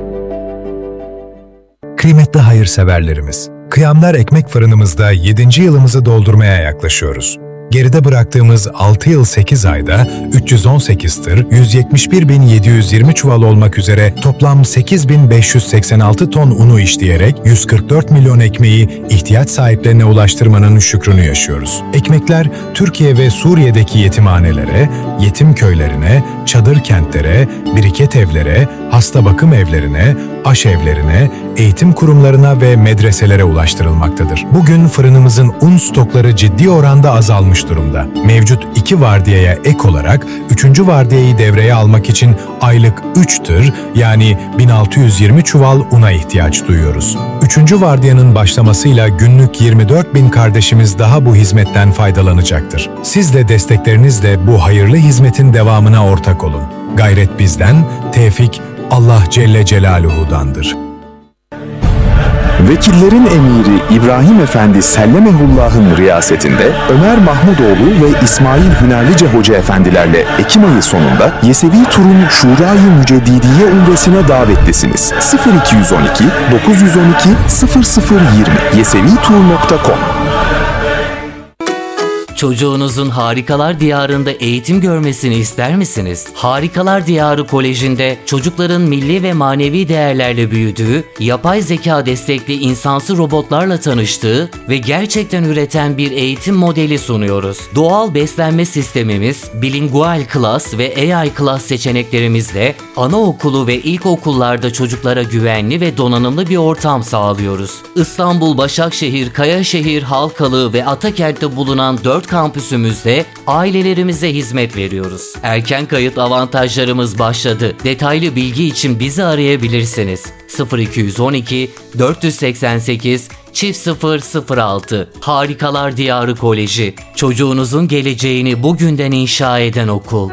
Kıymetli hayırseverlerimiz, Kıyamlar Ekmek Fırınımızda yedinci yılımızı doldurmaya yaklaşıyoruz. Geride bıraktığımız altı yıl sekiz ayda üç yüz on sekiz tır, yüz yetmiş bir bin yedi yüz yirmi çuval olmak üzere toplam sekiz bin beş yüz seksen altı ton unu işleyerek yüz kırk dört milyon ekmeği ihtiyaç sahiplerine ulaştırmanın şükrünü yaşıyoruz. Ekmekler Türkiye ve Suriye'deki yetimhanelere, yetim köylerine, çadır kentlere, biriket evlere, hasta bakım evlerine, aşevlerine, eğitim kurumlarına ve medreselere ulaştırılmaktadır. Bugün fırınımızın un stokları ciddi oranda azalmış durumda. Mevcut iki vardiyaya ek olarak üçüncü vardiyayı devreye almak için aylık üç tır yani bin altı yüz yirmi çuval una ihtiyaç duyuyoruz. Üçüncü vardiyanın başlamasıyla günlük yirmi dört bin kardeşimiz daha bu hizmetten faydalanacaktır. Siz de desteklerinizle bu hayırlı hizmetin devamına ortak olun. Gayret bizden, tevfik Allah Celle Celaluhu'dandır. Vekillerin emiri İbrahim Efendi Sellemehullah'ın riyasetinde Ömer Mahmudoğlu ve İsmail Hünerlice Hoca Efendilerle Ekim ayı sonunda Yesevi Tur'un Şura-i Müceddidiye Umresine davetlisiniz. sıfır iki on iki dokuz yüz on iki sıfır sıfır yirmi yesevitur nokta com. Çocuğunuzun Harikalar Diyarı'nda eğitim görmesini ister misiniz? Harikalar Diyarı Koleji'nde çocukların milli ve manevi değerlerle büyüdüğü, yapay zeka destekli insansı robotlarla tanıştığı ve gerçekten üreten bir eğitim modeli sunuyoruz. Doğal beslenme sistemimiz, bilingual klas ve A I klas seçeneklerimizle anaokulu ve ilkokullarda çocuklara güvenli ve donanımlı bir ortam sağlıyoruz. İstanbul, Başakşehir, Kayaşehir, Halkalı ve Atakent'te bulunan dört kampüsümüzde ailelerimize hizmet veriyoruz. Erken kayıt avantajlarımız başladı. Detaylı bilgi için bizi arayabilirsiniz. sıfır iki on iki dört seksen sekiz çift sıfır sıfır altı Harikalar Diyarı Koleji. Çocuğunuzun geleceğini bugünden inşa eden okul.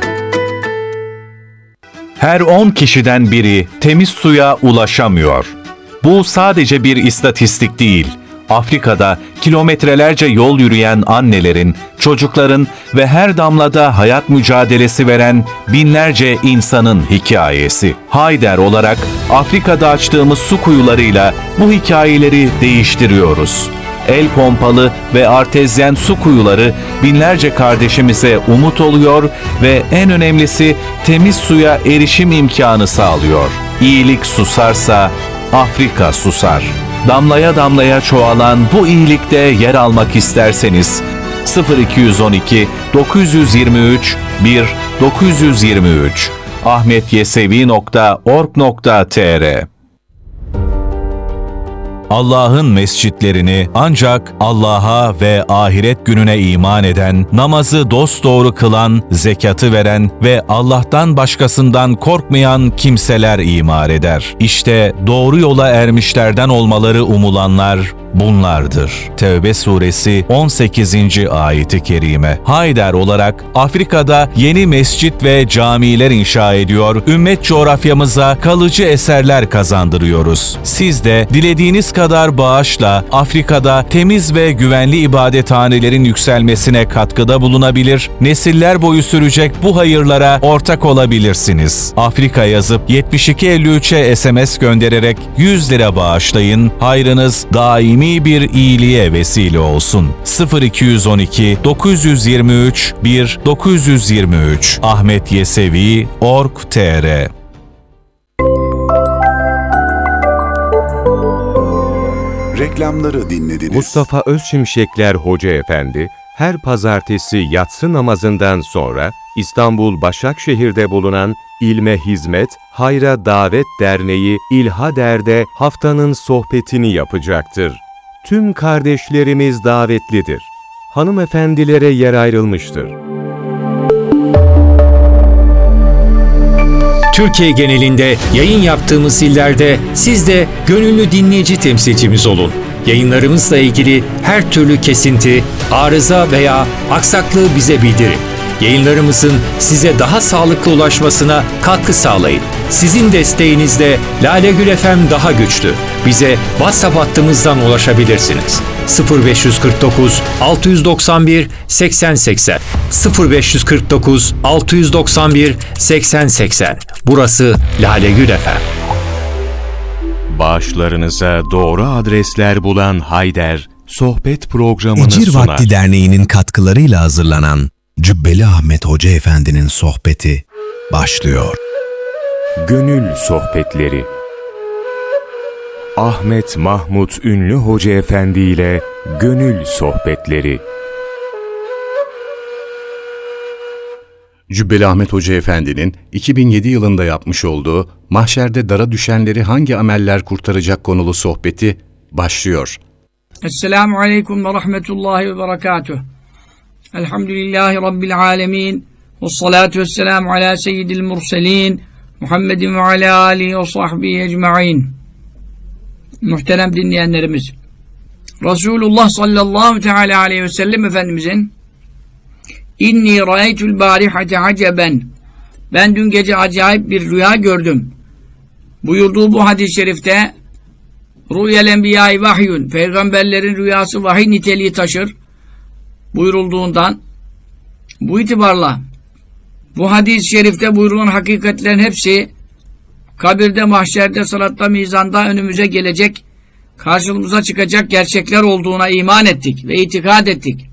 Her on kişiden biri temiz suya ulaşamıyor. Bu sadece bir istatistik değil. Afrika'da kilometrelerce yol yürüyen annelerin, çocukların ve her damlada hayat mücadelesi veren binlerce insanın hikayesi. Hayder olarak Afrika'da açtığımız su kuyularıyla bu hikayeleri değiştiriyoruz. El pompalı ve artezyen su kuyuları binlerce kardeşimize umut oluyor ve en önemlisi temiz suya erişim imkanı sağlıyor. İyilik susarsa Afrika susar. Damlaya damlaya çoğalan bu iyilikte yer almak isterseniz sıfır iki on iki dokuz yüz yirmi üç bir dokuz yüz yirmi üç ahmet yesevi nokta org nokta tr. Allah'ın mescitlerini ancak Allah'a ve ahiret gününe iman eden, namazı dosdoğru kılan, zekatı veren ve Allah'tan başkasından korkmayan kimseler imar eder. İşte doğru yola ermişlerden olmaları umulanlar bunlardır. Tevbe suresi on sekizinci ayeti kerime. Hayder olarak Afrika'da yeni mescit ve camiler inşa ediyor, ümmet coğrafyamıza kalıcı eserler kazandırıyoruz. Siz de dilediğiniz kadar bağışla Afrika'da temiz ve güvenli ibadethanelerin yükselmesine katkıda bulunabilir, nesiller boyu sürecek bu hayırlara ortak olabilirsiniz. Afrika yazıp yetmiş iki elli üçe S M S göndererek yüz lira bağışlayın, hayrınız daimi bir iyiliğe vesile olsun. sıfır iki yüz on iki dokuz yüz yirmi üç bir dokuz yüz yirmi üç Ahmet Yesevi nokta org nokta tr Reklamları dinlediniz. Mustafa Özşimşekler Hoca Efendi, her pazartesi yatsı namazından sonra İstanbul Başakşehir'de bulunan İlme Hizmet, Hayra Davet Derneği İlhader'de haftanın sohbetini yapacaktır. Tüm kardeşlerimiz davetlidir. Hanımefendilere yer ayrılmıştır. Türkiye genelinde yayın yaptığımız illerde siz de gönüllü dinleyici temsilcimiz olun. Yayınlarımızla ilgili her türlü kesinti, arıza veya aksaklığı bize bildirin. Yayınlarımızın size daha sağlıklı ulaşmasına katkı sağlayın. Sizin desteğinizle Lale Gül F M daha güçlü. Bize WhatsApp hattımızdan ulaşabilirsiniz. sıfır beş kırk dokuz altı doksan bir seksen seksen sıfır beş kırk dokuz altı doksan bir seksen seksen. Burası Lale Gül F M. Bağışlarınıza doğru adresler bulan Hayder, sohbet programını Ecir sunar. Vakti Derneği'nin katkılarıyla hazırlanan Cübbeli Ahmet Hoca Efendi'nin sohbeti başlıyor. Gönül Sohbetleri Ahmet Mahmut Ünlü Hoca Efendi ile Gönül Sohbetleri. Cübbeli Ahmet Hoca Efendi'nin iki bin yedi yılında yapmış olduğu Mahşerde Dara Düşenleri Hangi Ameller Kurtaracak konulu sohbeti başlıyor. Esselamu Aleyküm ve Rahmetullahi ve Berekatuhu. Elhamdülillahi Rabbil Alemin. Ve salatu ve selamu ala seyyidil murselin. Muhammedin ve ala alihi ve sahbihi ecma'in. Muhterem dinleyenlerimiz, Resulullah sallallahu teala aleyhi ve sellem Efendimizin İnni ra'eytul barihate aceben, ben dün gece acayip bir rüya gördüm buyurduğu bu hadis-i şerifte Rü'yel enbiyâi vahyun, peygamberlerin rüyası vahiy niteliği taşır buyurulduğundan bu itibarla bu hadis-i şerifte buyurulan hakikatlerin hepsi kabirde, mahşerde, sıratta, mizanda önümüze gelecek, karşımıza çıkacak gerçekler olduğuna iman ettik ve itikad ettik.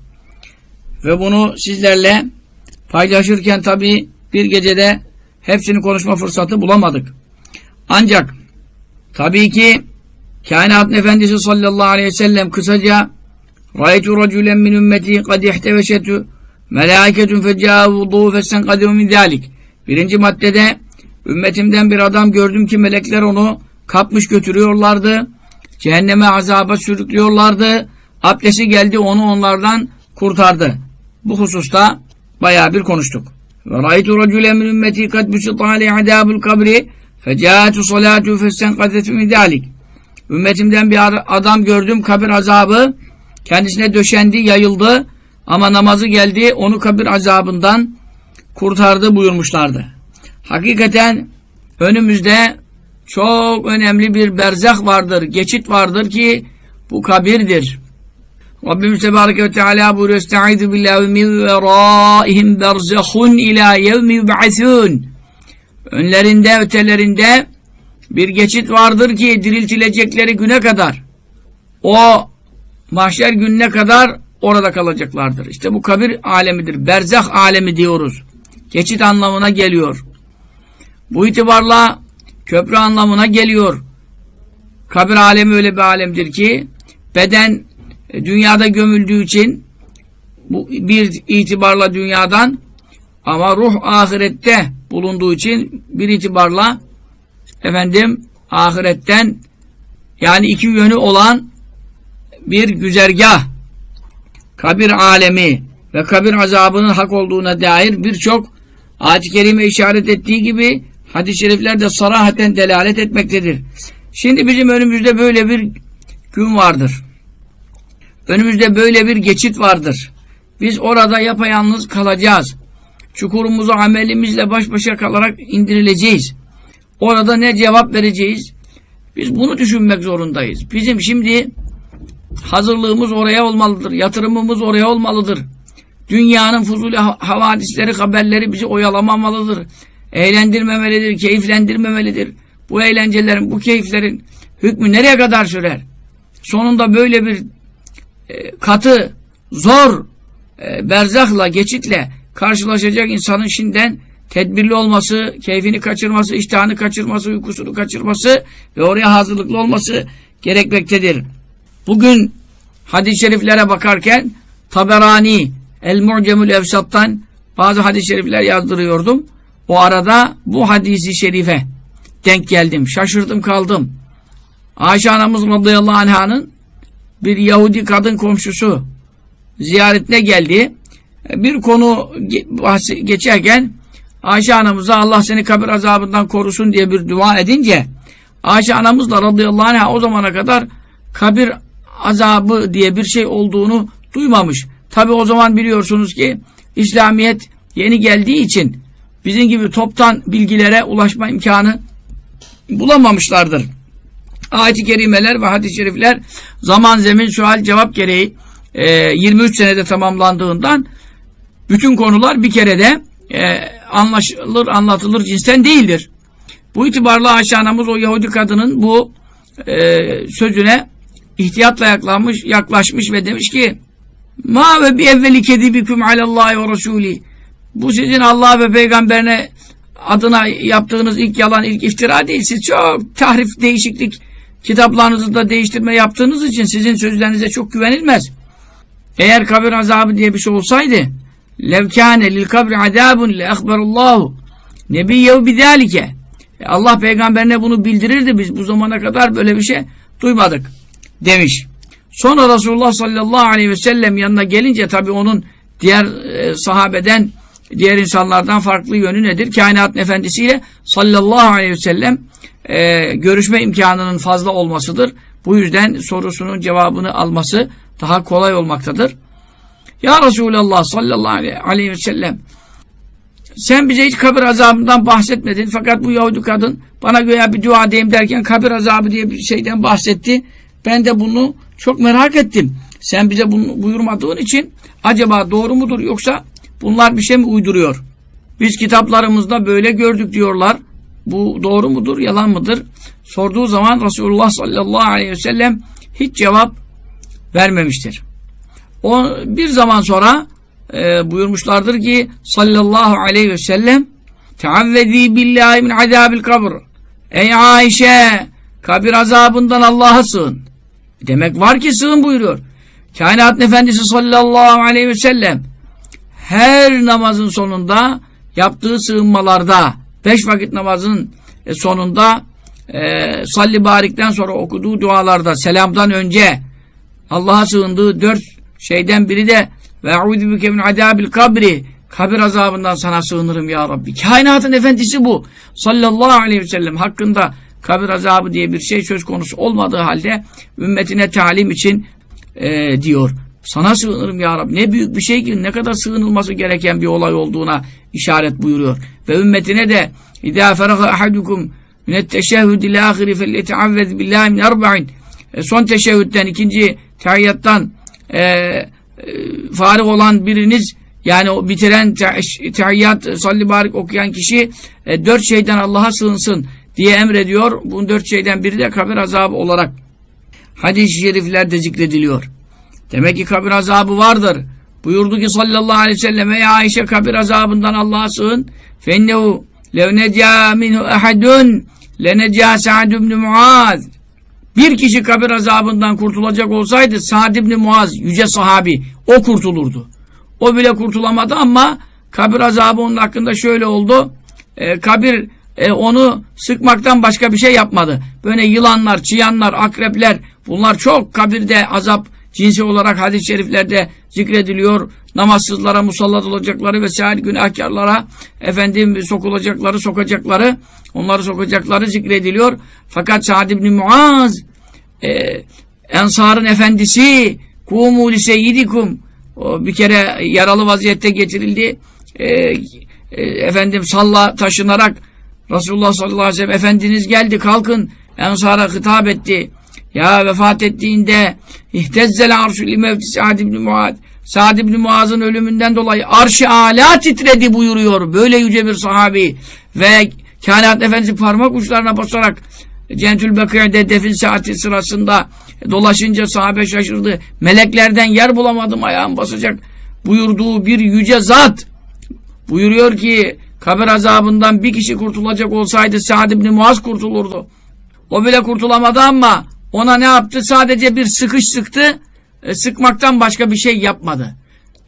Ve bunu sizlerle paylaşırken tabii bir gecede hepsini konuşma fırsatı bulamadık. Ancak tabii ki Kainatın Efendisi sallallahu aleyhi ve sellem kısaca Ra'eytu racülen min ümmeti kad ihteveşetü melâiketun fecâ vudu'u fessenkadû min zâlik. Birinci maddede ümmetimden bir adam gördüm ki melekler onu kapmış götürüyorlardı. Cehenneme azaba sürüklüyorlardı. Abdesti geldi, onu onlardan kurtardı. Bu hususta bayağı bir konuştuk. Ve ra'aytu racülen min ümmeti kad busita aleyhi adâbul kabri fecâtu salâtu fessenkadetü min zâlik. Ümmetimden bir adam gördüm, kabir azabı kendisine döşendi, yayıldı ama namazı geldi, onu kabir azabından kurtardı buyurmuşlardı. Hakikaten önümüzde çok önemli bir berzah vardır, geçit vardır ki bu kabirdir. Rabbimiz Tebareke ve Teala buyuruyor: "Estaizu billahi min veraihim berzahun ila yevmi yub'asûn." Önlerinde, ötelerinde bir geçit vardır ki diriltilecekleri güne kadar, o mahşer gününe kadar orada kalacaklardır. İşte bu kabir alemidir. Berzah alemi diyoruz. Geçit anlamına geliyor. Bu itibarla köprü anlamına geliyor. Kabir alemi öyle bir alemdir ki beden dünyada gömüldüğü için bu bir itibarla dünyadan, ama ruh ahirette bulunduğu için bir itibarla efendim ahiretten, yani iki yönü olan bir güzergah. Kabir alemi ve kabir azabının hak olduğuna dair birçok ayet-i kerime işaret ettiği gibi hadis-i şerifler de sarahaten delalet etmektedir. Şimdi bizim önümüzde böyle bir gün vardır. Önümüzde böyle bir geçit vardır. Biz orada yapayalnız kalacağız. Çukurumuzu amelimizle baş başa kalarak indirileceğiz. Orada ne cevap vereceğiz? Biz bunu düşünmek zorundayız. Bizim şimdi hazırlığımız oraya olmalıdır. Yatırımımız oraya olmalıdır. Dünyanın fuzuli havadisleri, haberleri bizi oyalamamalıdır. Eğlendirmemelidir, keyiflendirmemelidir. Bu eğlencelerin, bu keyiflerin hükmü nereye kadar sürer? Sonunda böyle bir e, katı, zor e, berzahla, geçitle karşılaşacak insanın şimdiden tedbirli olması, keyfini kaçırması, iştahını kaçırması, uykusunu kaçırması ve oraya hazırlıklı olması gerekmektedir. Bugün hadis-i şeriflere bakarken Taberani, El-Mu'cemül Evsat'tan bazı hadis-i şerifler yazdırıyordum. O arada bu hadis-i şerife denk geldim. Şaşırdım kaldım. Ayşe anamız radıyallahu anh'ın bir Yahudi kadın komşusu ziyaretine geldi. Bir konu geçerken Ayşe anamıza Allah seni kabir azabından korusun diye bir dua edince Ayşe anamız da radıyallahu anh'a o zamana kadar kabir azabı diye bir şey olduğunu duymamış. Tabi o zaman biliyorsunuz ki İslamiyet yeni geldiği için bizim gibi toptan bilgilere ulaşma imkanı bulamamışlardır. Ayet-i kerimeler ve hadis-i şerifler zaman, zemin, sual, cevap gereği e, yirmi üç senede tamamlandığından bütün konular bir kerede e, anlaşılır, anlatılır cinsten değildir. Bu itibarla Ayşe anamız o Yahudi kadının bu e, sözüne ihtiyatla yaklaşmış, yaklaşmış ve demiş ki ma ve bi evveli kedibiküm alallahi ve rasuli, bu sizin Allah ve peygamberine adına yaptığınız ilk yalan, ilk iftira değil. Siz çok tahrif, değişiklik kitaplarınızı da değiştirme yaptığınız için sizin sözlerinize çok güvenilmez. Eğer kabir azabı diye bir şey olsaydı lev kâne lil kabri azâbun le ehberullahu nebiyyehu bidâlike, Allah peygamberine bunu bildirirdi, biz bu zamana kadar böyle bir şey duymadık demiş. Sonra Resulullah sallallahu aleyhi ve sellem yanına gelince tabi onun diğer e, sahabeden, diğer insanlardan farklı yönü nedir? Kainatın efendisiyle sallallahu aleyhi ve sellem e, görüşme imkanının fazla olmasıdır. Bu yüzden sorusunun cevabını alması daha kolay olmaktadır. Ya Resulallah sallallahu aleyhi ve sellem, sen bize hiç kabir azabından bahsetmedin, fakat bu Yahudi kadın bana göğe bir dua edeyim derken kabir azabı diye bir şeyden bahsetti. Ben de bunu çok merak ettim. Sen bize bunu buyurmadığın için acaba doğru mudur, yoksa bunlar bir şey mi uyduruyor? Biz kitaplarımızda böyle gördük diyorlar. Bu doğru mudur, yalan mıdır? Sorduğu zaman Resulullah sallallahu aleyhi ve sellem hiç cevap vermemiştir. O bir zaman sonra e, buyurmuşlardır ki sallallahu aleyhi ve sellem teavvezi billahi min azabil kabr. Ey Ayşe, kabir azabından Allah'a sığın. Demek var ki sığın buyuruyor. Kainatın efendisi sallallahu aleyhi ve sellem her namazın sonunda yaptığı sığınmalarda, beş vakit namazın sonunda e, salli barikten sonra okuduğu dualarda, selamdan önce Allah'a sığındığı dört şeyden biri de ve eûzü bike min azâbil kabri, kabir azabından sana sığınırım ya Rabbi. Kainatın efendisi bu sallallahu aleyhi ve sellem hakkında kabir azabı diye bir şey söz konusu olmadığı halde ümmetine talim için e, diyor. Sana sığınırım ya Rabbi. Ne büyük bir şey ki, ne kadar sığınılması gereken bir olay olduğuna işaret buyuruyor. Ve ümmetine de İzâ feraha ahadukum minetteşehhüdil âhiri felletteavvez billâhi min erba'in, son teşehhütten, ikinci tahiyyattan e, e, farık olan biriniz, yani o bitiren tahiyyat, salli barik okuyan kişi e, dört şeyden Allah'a sığınsın diye emrediyor. Bu dört şeyden biri de kabir azabı olarak hadis-i şeriflerde zikrediliyor. Demek ki kabir azabı vardır. Buyurdu ki sallallahu aleyhi ve sellem, ey Ayşe, kabir azabından Allah'a sığın. Fennehu lev necâ minhu ehadun lenecâ Sa'd ibn Muaz. Bir kişi kabir azabından kurtulacak olsaydı Sa'd ibn Muaz, yüce sahabi, o kurtulurdu. O bile kurtulamadı ama kabir azabı onun hakkında şöyle oldu. E, kabir e, onu sıkmaktan başka bir şey yapmadı. Böyle yılanlar, çıyanlar, akrepler, bunlar çok kabirde azap cinsi olarak hadis-i şeriflerde zikrediliyor. Namazsızlara musallat olacakları vesaire, günahkarlara efendim sokulacakları, sokacakları, onları sokacakları zikrediliyor. Fakat Sa'd ibn Muaz e, Ensar'ın efendisi, kumu li seyyidikum. O bir kere yaralı vaziyette getirildi. E, e, efendim salla taşınarak Resulullah sallallahu aleyhi ve sellem Efendiniz geldi, kalkın. Ensara hitap etti. Ya vefat ettiğinde ihtezzel arşu li mevti Sa'd ibn Muaz. Sa'd ibn Muaz'ın ölümünden dolayı arş-ı âlâ titredi buyuruyor. Böyle yüce bir sahabi ve Kainat Efendisi parmak uçlarına basarak Cennetül Bekî'de defin saati sırasında dolaşınca sahabe şaşırdı. Meleklerden yer bulamadım ayağım basacak buyurduğu bir yüce zat buyuruyor ki kabir azabından bir kişi kurtulacak olsaydı Sa'd ibn Muaz kurtulurdu. O bile kurtulamadı ama ona ne yaptı? Sadece bir sıkış sıktı. E, sıkmaktan başka bir şey yapmadı.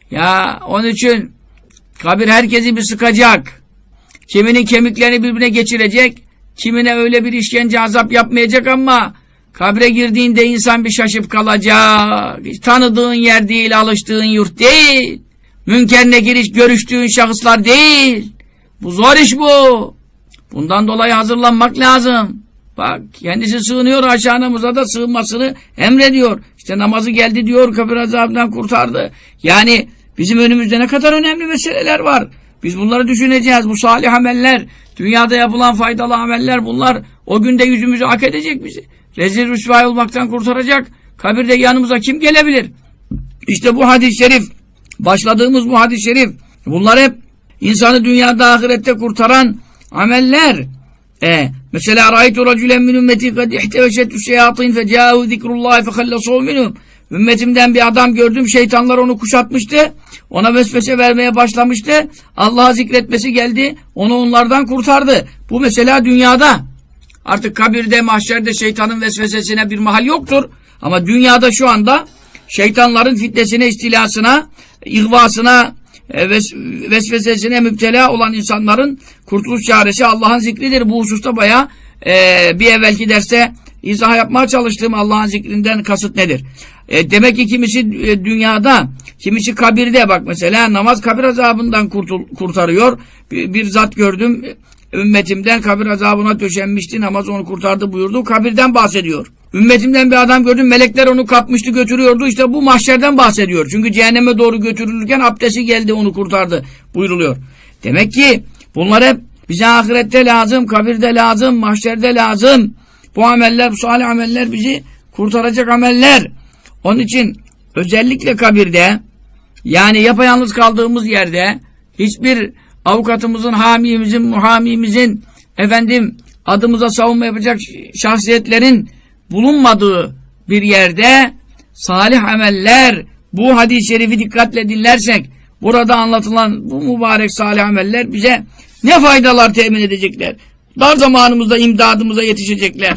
Ya onun için kabir herkesi bir sıkacak. Kiminin kemiklerini birbirine geçirecek. Kimine öyle bir işkence azap yapmayacak ama kabre girdiğinde insan bir şaşıp kalacak. Hiç tanıdığın yer değil, alıştığın yurt değil. Münker nekir hiç görüştüğün şahıslar değil. Bu zor iş bu. Bundan dolayı hazırlanmak lazım. Bak kendisi sığınıyor, aşağı namaza da sığınmasını emrediyor. İşte namazı geldi diyor, kabir azabından kurtardı. Yani bizim önümüzde ne kadar önemli meseleler var. Biz bunları düşüneceğiz. Bu salih ameller, dünyada yapılan faydalı ameller bunlar. O günde yüzümüzü hak edecek bizi. Rezil rüsvay olmaktan kurtaracak. Kabirde yanımıza kim gelebilir? İşte bu hadis-i şerif, başladığımız bu hadis-i şerif, bunlar hep insanı dünyada ahirette kurtaran ameller. E, mesela râitu racülen min ümmeti kad ihteveşetü şeyatîn fecâhu zikrullâhi fehallesû minhum. Ümmetimden bir adam gördüm, şeytanlar onu kuşatmıştı. Ona vesvese vermeye başlamıştı. Allah'a zikretmesi geldi, onu onlardan kurtardı. Bu mesela dünyada. Artık kabirde, mahşerde şeytanın vesvesesine bir mahal yoktur. Ama dünyada şu anda şeytanların fitnesine, istilasına, ihvasına, ves vesvesesine müptela olan insanların kurtuluş çaresi Allah'ın zikridir. Bu hususta bayağı e, bir evvelki derste izah yapmaya çalıştığım Allah'ın zikrinden kasıt nedir? E, demek ki kimisi e, dünyada, kimisi kabirde. Bak mesela namaz kabir azabından kurtul kurtarıyor. Bir, bir zat gördüm, ümmetimden kabir azabına döşenmişti, namaz onu kurtardı buyurdu. Kabirden bahsediyor. Ümmetimden bir adam gördüm, melekler onu kapmıştı götürüyordu. İşte bu mahşerden bahsediyor. Çünkü cehenneme doğru götürülürken abdesti geldi, onu kurtardı buyuruluyor. Demek ki bunlar hep bize ahirette lazım, kabirde lazım, mahşerde lazım. Bu ameller, bu salih ameller bizi kurtaracak ameller. Onun için özellikle kabirde, yani yapayalnız kaldığımız yerde hiçbir avukatımızın, hamimizin, muhamimizin, efendim adımıza savunma yapacak şahsiyetlerin bulunmadığı bir yerde salih ameller, bu hadis-i şerifi dikkatle dinlersek, burada anlatılan bu mübarek salih ameller bize ne faydalar temin edecekler? Dar zamanımızda imdadımıza yetişecekler.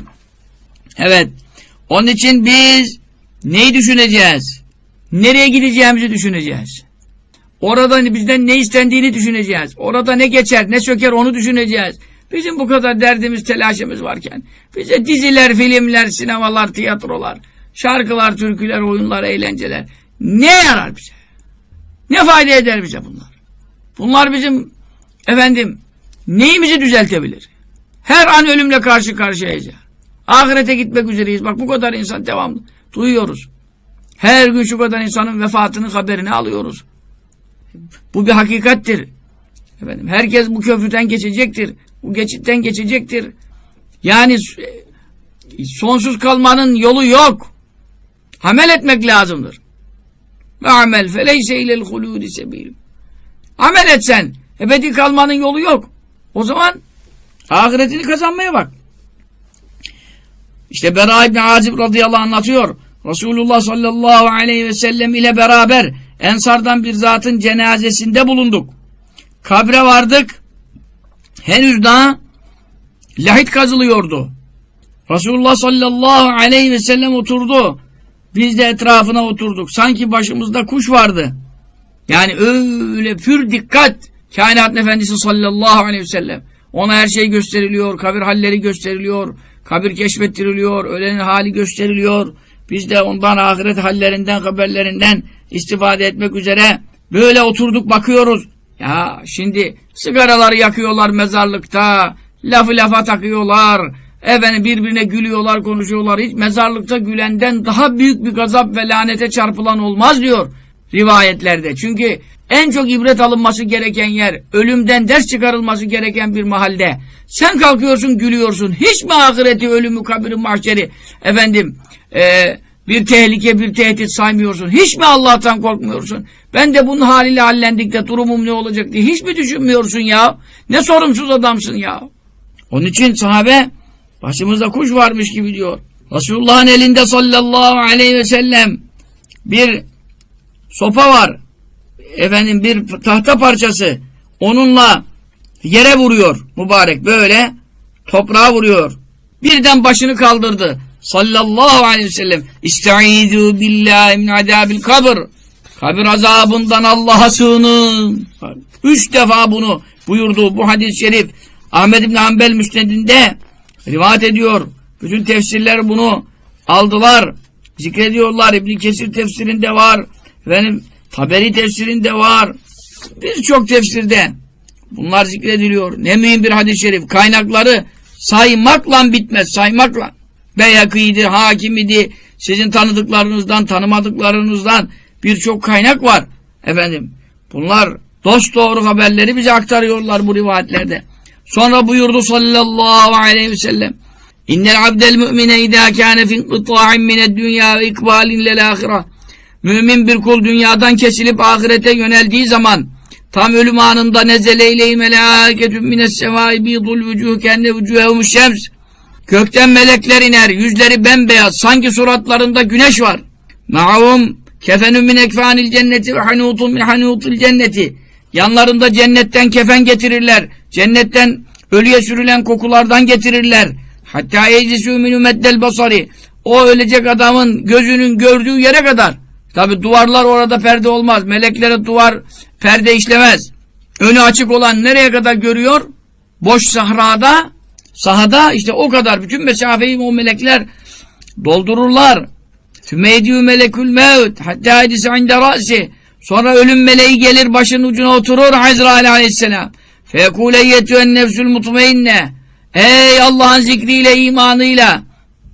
Evet. Onun için biz neyi düşüneceğiz? Nereye gideceğimizi düşüneceğiz. Orada bizden ne istendiğini düşüneceğiz. Orada ne geçer, ne söker onu düşüneceğiz. Bizim bu kadar derdimiz, telaşımız varken bize diziler, filmler, sinemalar, tiyatrolar, şarkılar, türküler, oyunlar, eğlenceler ne yarar bize? Ne fayda eder bize bunlar? Bunlar bizim efendim neyimizi düzeltebilir? Her an ölümle karşı karşıyayız. Ahirete gitmek üzereyiz. Bak bu kadar insan devamlı duyuyoruz. Her gün şu kadar insanın vefatının haberini alıyoruz. Bu bir hakikattir. Efendim, herkes bu köprüden geçecektir. Bu geçitten geçecektir. Yani sonsuz kalmanın yolu yok. Amel etmek lazımdır. Ve amel feleyse ilel hulûdi sebîl. Amel etsen ebedi kalmanın yolu yok. O zaman ahiretini kazanmaya bak. İşte Bera İbni Azib radıyallahu anh anlatıyor. Resulullah sallallahu aleyhi ve sellem ile beraber Ensardan bir zatın cenazesinde bulunduk. Kabre vardık. Henüz daha lahit kazılıyordu. Resulullah sallallahu aleyhi ve sellem oturdu. Biz de etrafına oturduk. Sanki başımızda kuş vardı. Yani öyle pür dikkat. Kainat Efendisi sallallahu aleyhi ve sellem. Ona her şey gösteriliyor. Kabir halleri gösteriliyor. Kabir keşfettiriliyor. Ölenin hali gösteriliyor. Biz de ondan ahiret hallerinden, haberlerinden istifade etmek üzere böyle oturduk bakıyoruz. Ya şimdi sigaraları yakıyorlar mezarlıkta. Lafı lafa takıyorlar. Efendim birbirine gülüyorlar, konuşuyorlar. Hiç mezarlıkta gülenden daha büyük bir gazap ve lanete çarpılan olmaz diyor rivayetlerde. Çünkü en çok ibret alınması gereken yer, ölümden ders çıkarılması gereken bir mahalde. Sen kalkıyorsun, gülüyorsun. Hiç mi ahireti, ölümü, kabri, mahşeri efendim e, bir tehlike, bir tehdit saymıyorsun? Hiç mi Allah'tan korkmuyorsun? Ben de bunun haliyle hallendik de durumum ne olacak diye hiç mi düşünmüyorsun ya? Ne sorumsuz adamsın ya? Onun için sahabe başımızda kuş varmış gibi diyor. Resulullah'ın elinde sallallahu aleyhi ve sellem bir sopa var. Efendim bir tahta parçası. Onunla yere vuruyor mübarek. Böyle toprağa vuruyor. Birden başını kaldırdı. Sallallahu aleyhi ve sellem. İstaizu billahi min adabil kabr. Kabir azabından Allah'a sığının. Üç defa bunu buyurdu. Bu hadis-i şerif Ahmed İbni Hanbel Müsned'inde rivayet ediyor. Bütün tefsirler bunu aldılar. Zikrediyorlar. İbn Kesir tefsirinde var. Benim Taberi tefsirinde var. Birçok tefsirde bunlar zikrediliyor. Ne mühim bir hadis-i şerif. Kaynakları saymakla bitmez. Saymakla. Beyhakî'dir, Hakim'idi, sizin tanıdıklarınızdan, tanımadıklarınızdan birçok kaynak var. Efendim, bunlar dosdoğru haberleri bize aktarıyorlar bu rivayetlerde. Sonra buyurdu sallallahu aleyhi ve sellem: İnnel abdel mü'mine idâ kâne fin qıtâ'in mined dünyâ ve ikbâlin lel âhireh. Mümin bir kul dünyadan kesilip ahirete yöneldiği zaman tam ölüm anında nezele ile-i melâiketun mines semâi bîdul vücûh kenne vücûhevmuş şems. Gökten melekler iner, yüzleri bembeyaz, sanki suratlarında güneş var. Ma'hum kefenun min ekfânil cenneti ve hanûtun min hanûtil cenneti. Yanlarında cennetten kefen getirirler. Cennetten ölüye sürülen kokulardan getirirler. Hatta eclisû min ümeddel basari. O ölecek adamın gözünün gördüğü yere kadar. Tabi duvarlar orada perde olmaz. Meleklere duvar perde işlemez. Önü açık olan nereye kadar görüyor? Boş sahrada, sahada işte o kadar. Bütün mesafeyi o melekler doldururlar. Tümeydiyü melekül mevt hatta edise inde ra'si. Sonra ölüm meleği gelir başının ucuna oturur Azrail aleyhisselam. Fekûleyyetü en nefsül mutmeinne. Ey Allah'ın zikriyle, imanıyla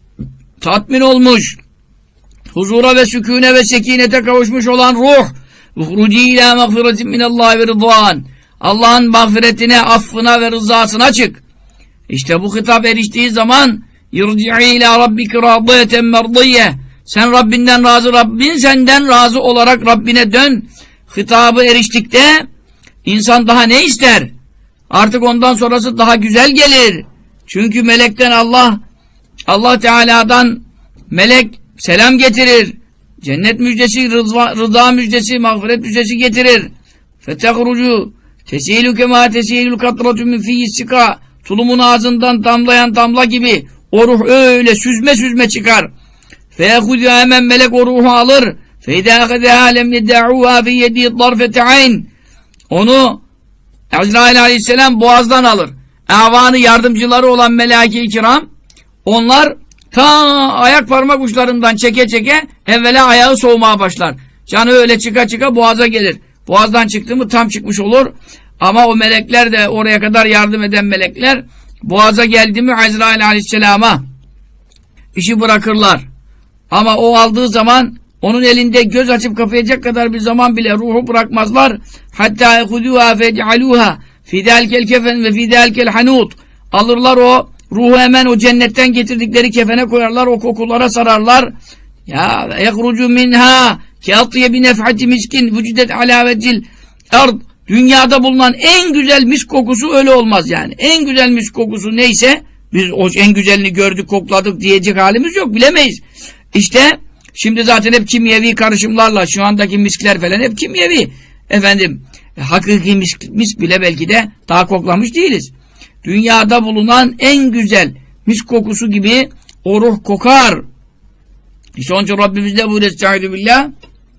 tatmin olmuş, huzura ve sükûne ve sekinete kavuşmuş olan ruh, uhruci ilâ mağfiretin minallâhi ve rıdvân. Allah'ın mağfiretine, affına ve rızasına çık. İşte bu hitap eriştiği zaman yirci'i ilâ rabbiki râdiyeten merdiyye. Sen Rabbinden razı, Rabbin senden razı olarak Rabbine dön. Hitabı eriştikte insan daha ne ister? Artık ondan sonrası daha güzel gelir. Çünkü melekten Allah, Allah Teala'dan melek selam getirir. Cennet müjdesi, rıza, rıza müjdesi, mağfiret müjdesi getirir. Fetehrucu tesilu kema tesilul katratu min fi'is-sika. Tulumun ağzından damlayan damla gibi o ruh öyle süzme süzme çıkar. Feyehudü hemen melek o ruhu alır. Feydâhedâ lem nedâ'ûhâ fi yedî darfete ayn. Onu Azrail aleyhisselam boğazdan alır. Avanı yardımcıları olan melâike-i kiram, onlar ta ayak parmak uçlarından çeke çeke evvela ayağı soğumaya başlar. Canı öyle çıka çıka boğaza gelir. Boğazdan çıktı mı tam çıkmış olur. Ama o melekler de oraya kadar yardım eden melekler boğaza geldi mi Azrail aleyhisselama işi bırakırlar. Ama o aldığı zaman onun elinde göz açıp kapayacak kadar bir zaman bile ruhu bırakmazlar. Hatta yehudûhâ fec'alûhâ fidâlkel kefen ve fidâlkel hanût. Alırlar o ruhu, hemen o cennetten getirdikleri kefene koyarlar, o kokulara sararlar. Ya yehrucu minhâ keatye bi nefhati miskin vücudet alâ vecil ard. Dünyada bulunan en güzel mis kokusu öyle olmaz yani. En güzel mis kokusu neyse, biz o en güzelini gördük, kokladık diyecek halimiz yok, bilemeyiz. İşte şimdi zaten hep kimyevi karışımlarla şu andaki miskler falan hep kimyevi. Efendim hakiki misk, misk bile belki de daha koklamış değiliz. Dünyada bulunan en güzel misk kokusu gibi o ruh kokar. İşte onun için Rabbimiz de buyuruyor estaizu billah.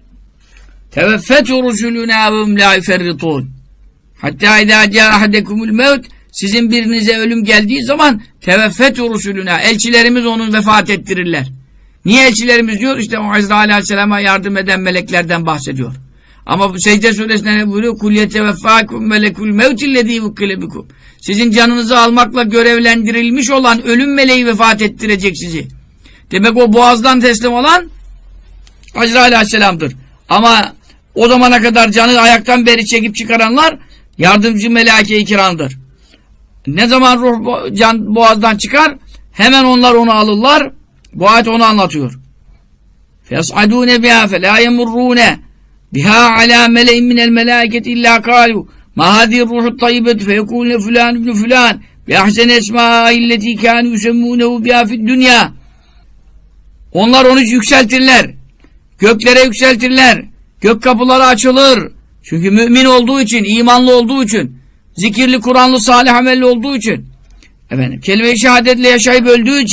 Teveffetu rusuluna ve hum la yuferritun. Hatta idâ câ ahadekumul mevt. Sizin birinize ölüm geldiği zaman teveffetu rusuluna. Elçilerimiz onun vefat ettirirler. Niye elçilerimiz diyor? İşte o Azrail aleyhisselama yardım eden meleklerden bahsediyor. Ama bu Secde Suresi'nde ne buyuruyor? Kul yeteveffâkum melekul mevtillezî vukkile bikum. Sizin canınızı almakla görevlendirilmiş olan ölüm meleği vefat ettirecek sizi. Demek o boğazdan teslim olan Azrail Aleyhisselam'dır. Ama o zamana kadar canı ayaktan beri çekip çıkaranlar yardımcı melaike-i kiramdır. Ne zaman ruh can boğazdan çıkar hemen onlar onu alırlar. Bu ayet onu anlatıyor. فَيَصْعَدُونَ بِهَا فَلَا يَمُرُّونَ بِهَا عَلَى مَلَئٍ مِنَ الْمَلَائِكَةِ إِلَّا قَالُوا مَا هَذِهِ الرُّوحُ الطَّيِّبَةُ فَيَقُولُونَ فُلَانٌ بْنُ فُلَانٍ بِأَحْسَنِ أَسْمَائِهِ الَّتِي كَانُوا يُسَمُّونَهُ بِهَا فِي الدُّنْيَا. Onlar onu yükseltirler. Göklere yükseltirler. Gök kapıları açılır. Çünkü mümin olduğu için, imanlı olduğu için, zikirli, Kur'anlı, salih amelli olduğu için, efendim, kelime-i şehadetle yaşayıp öldüğü için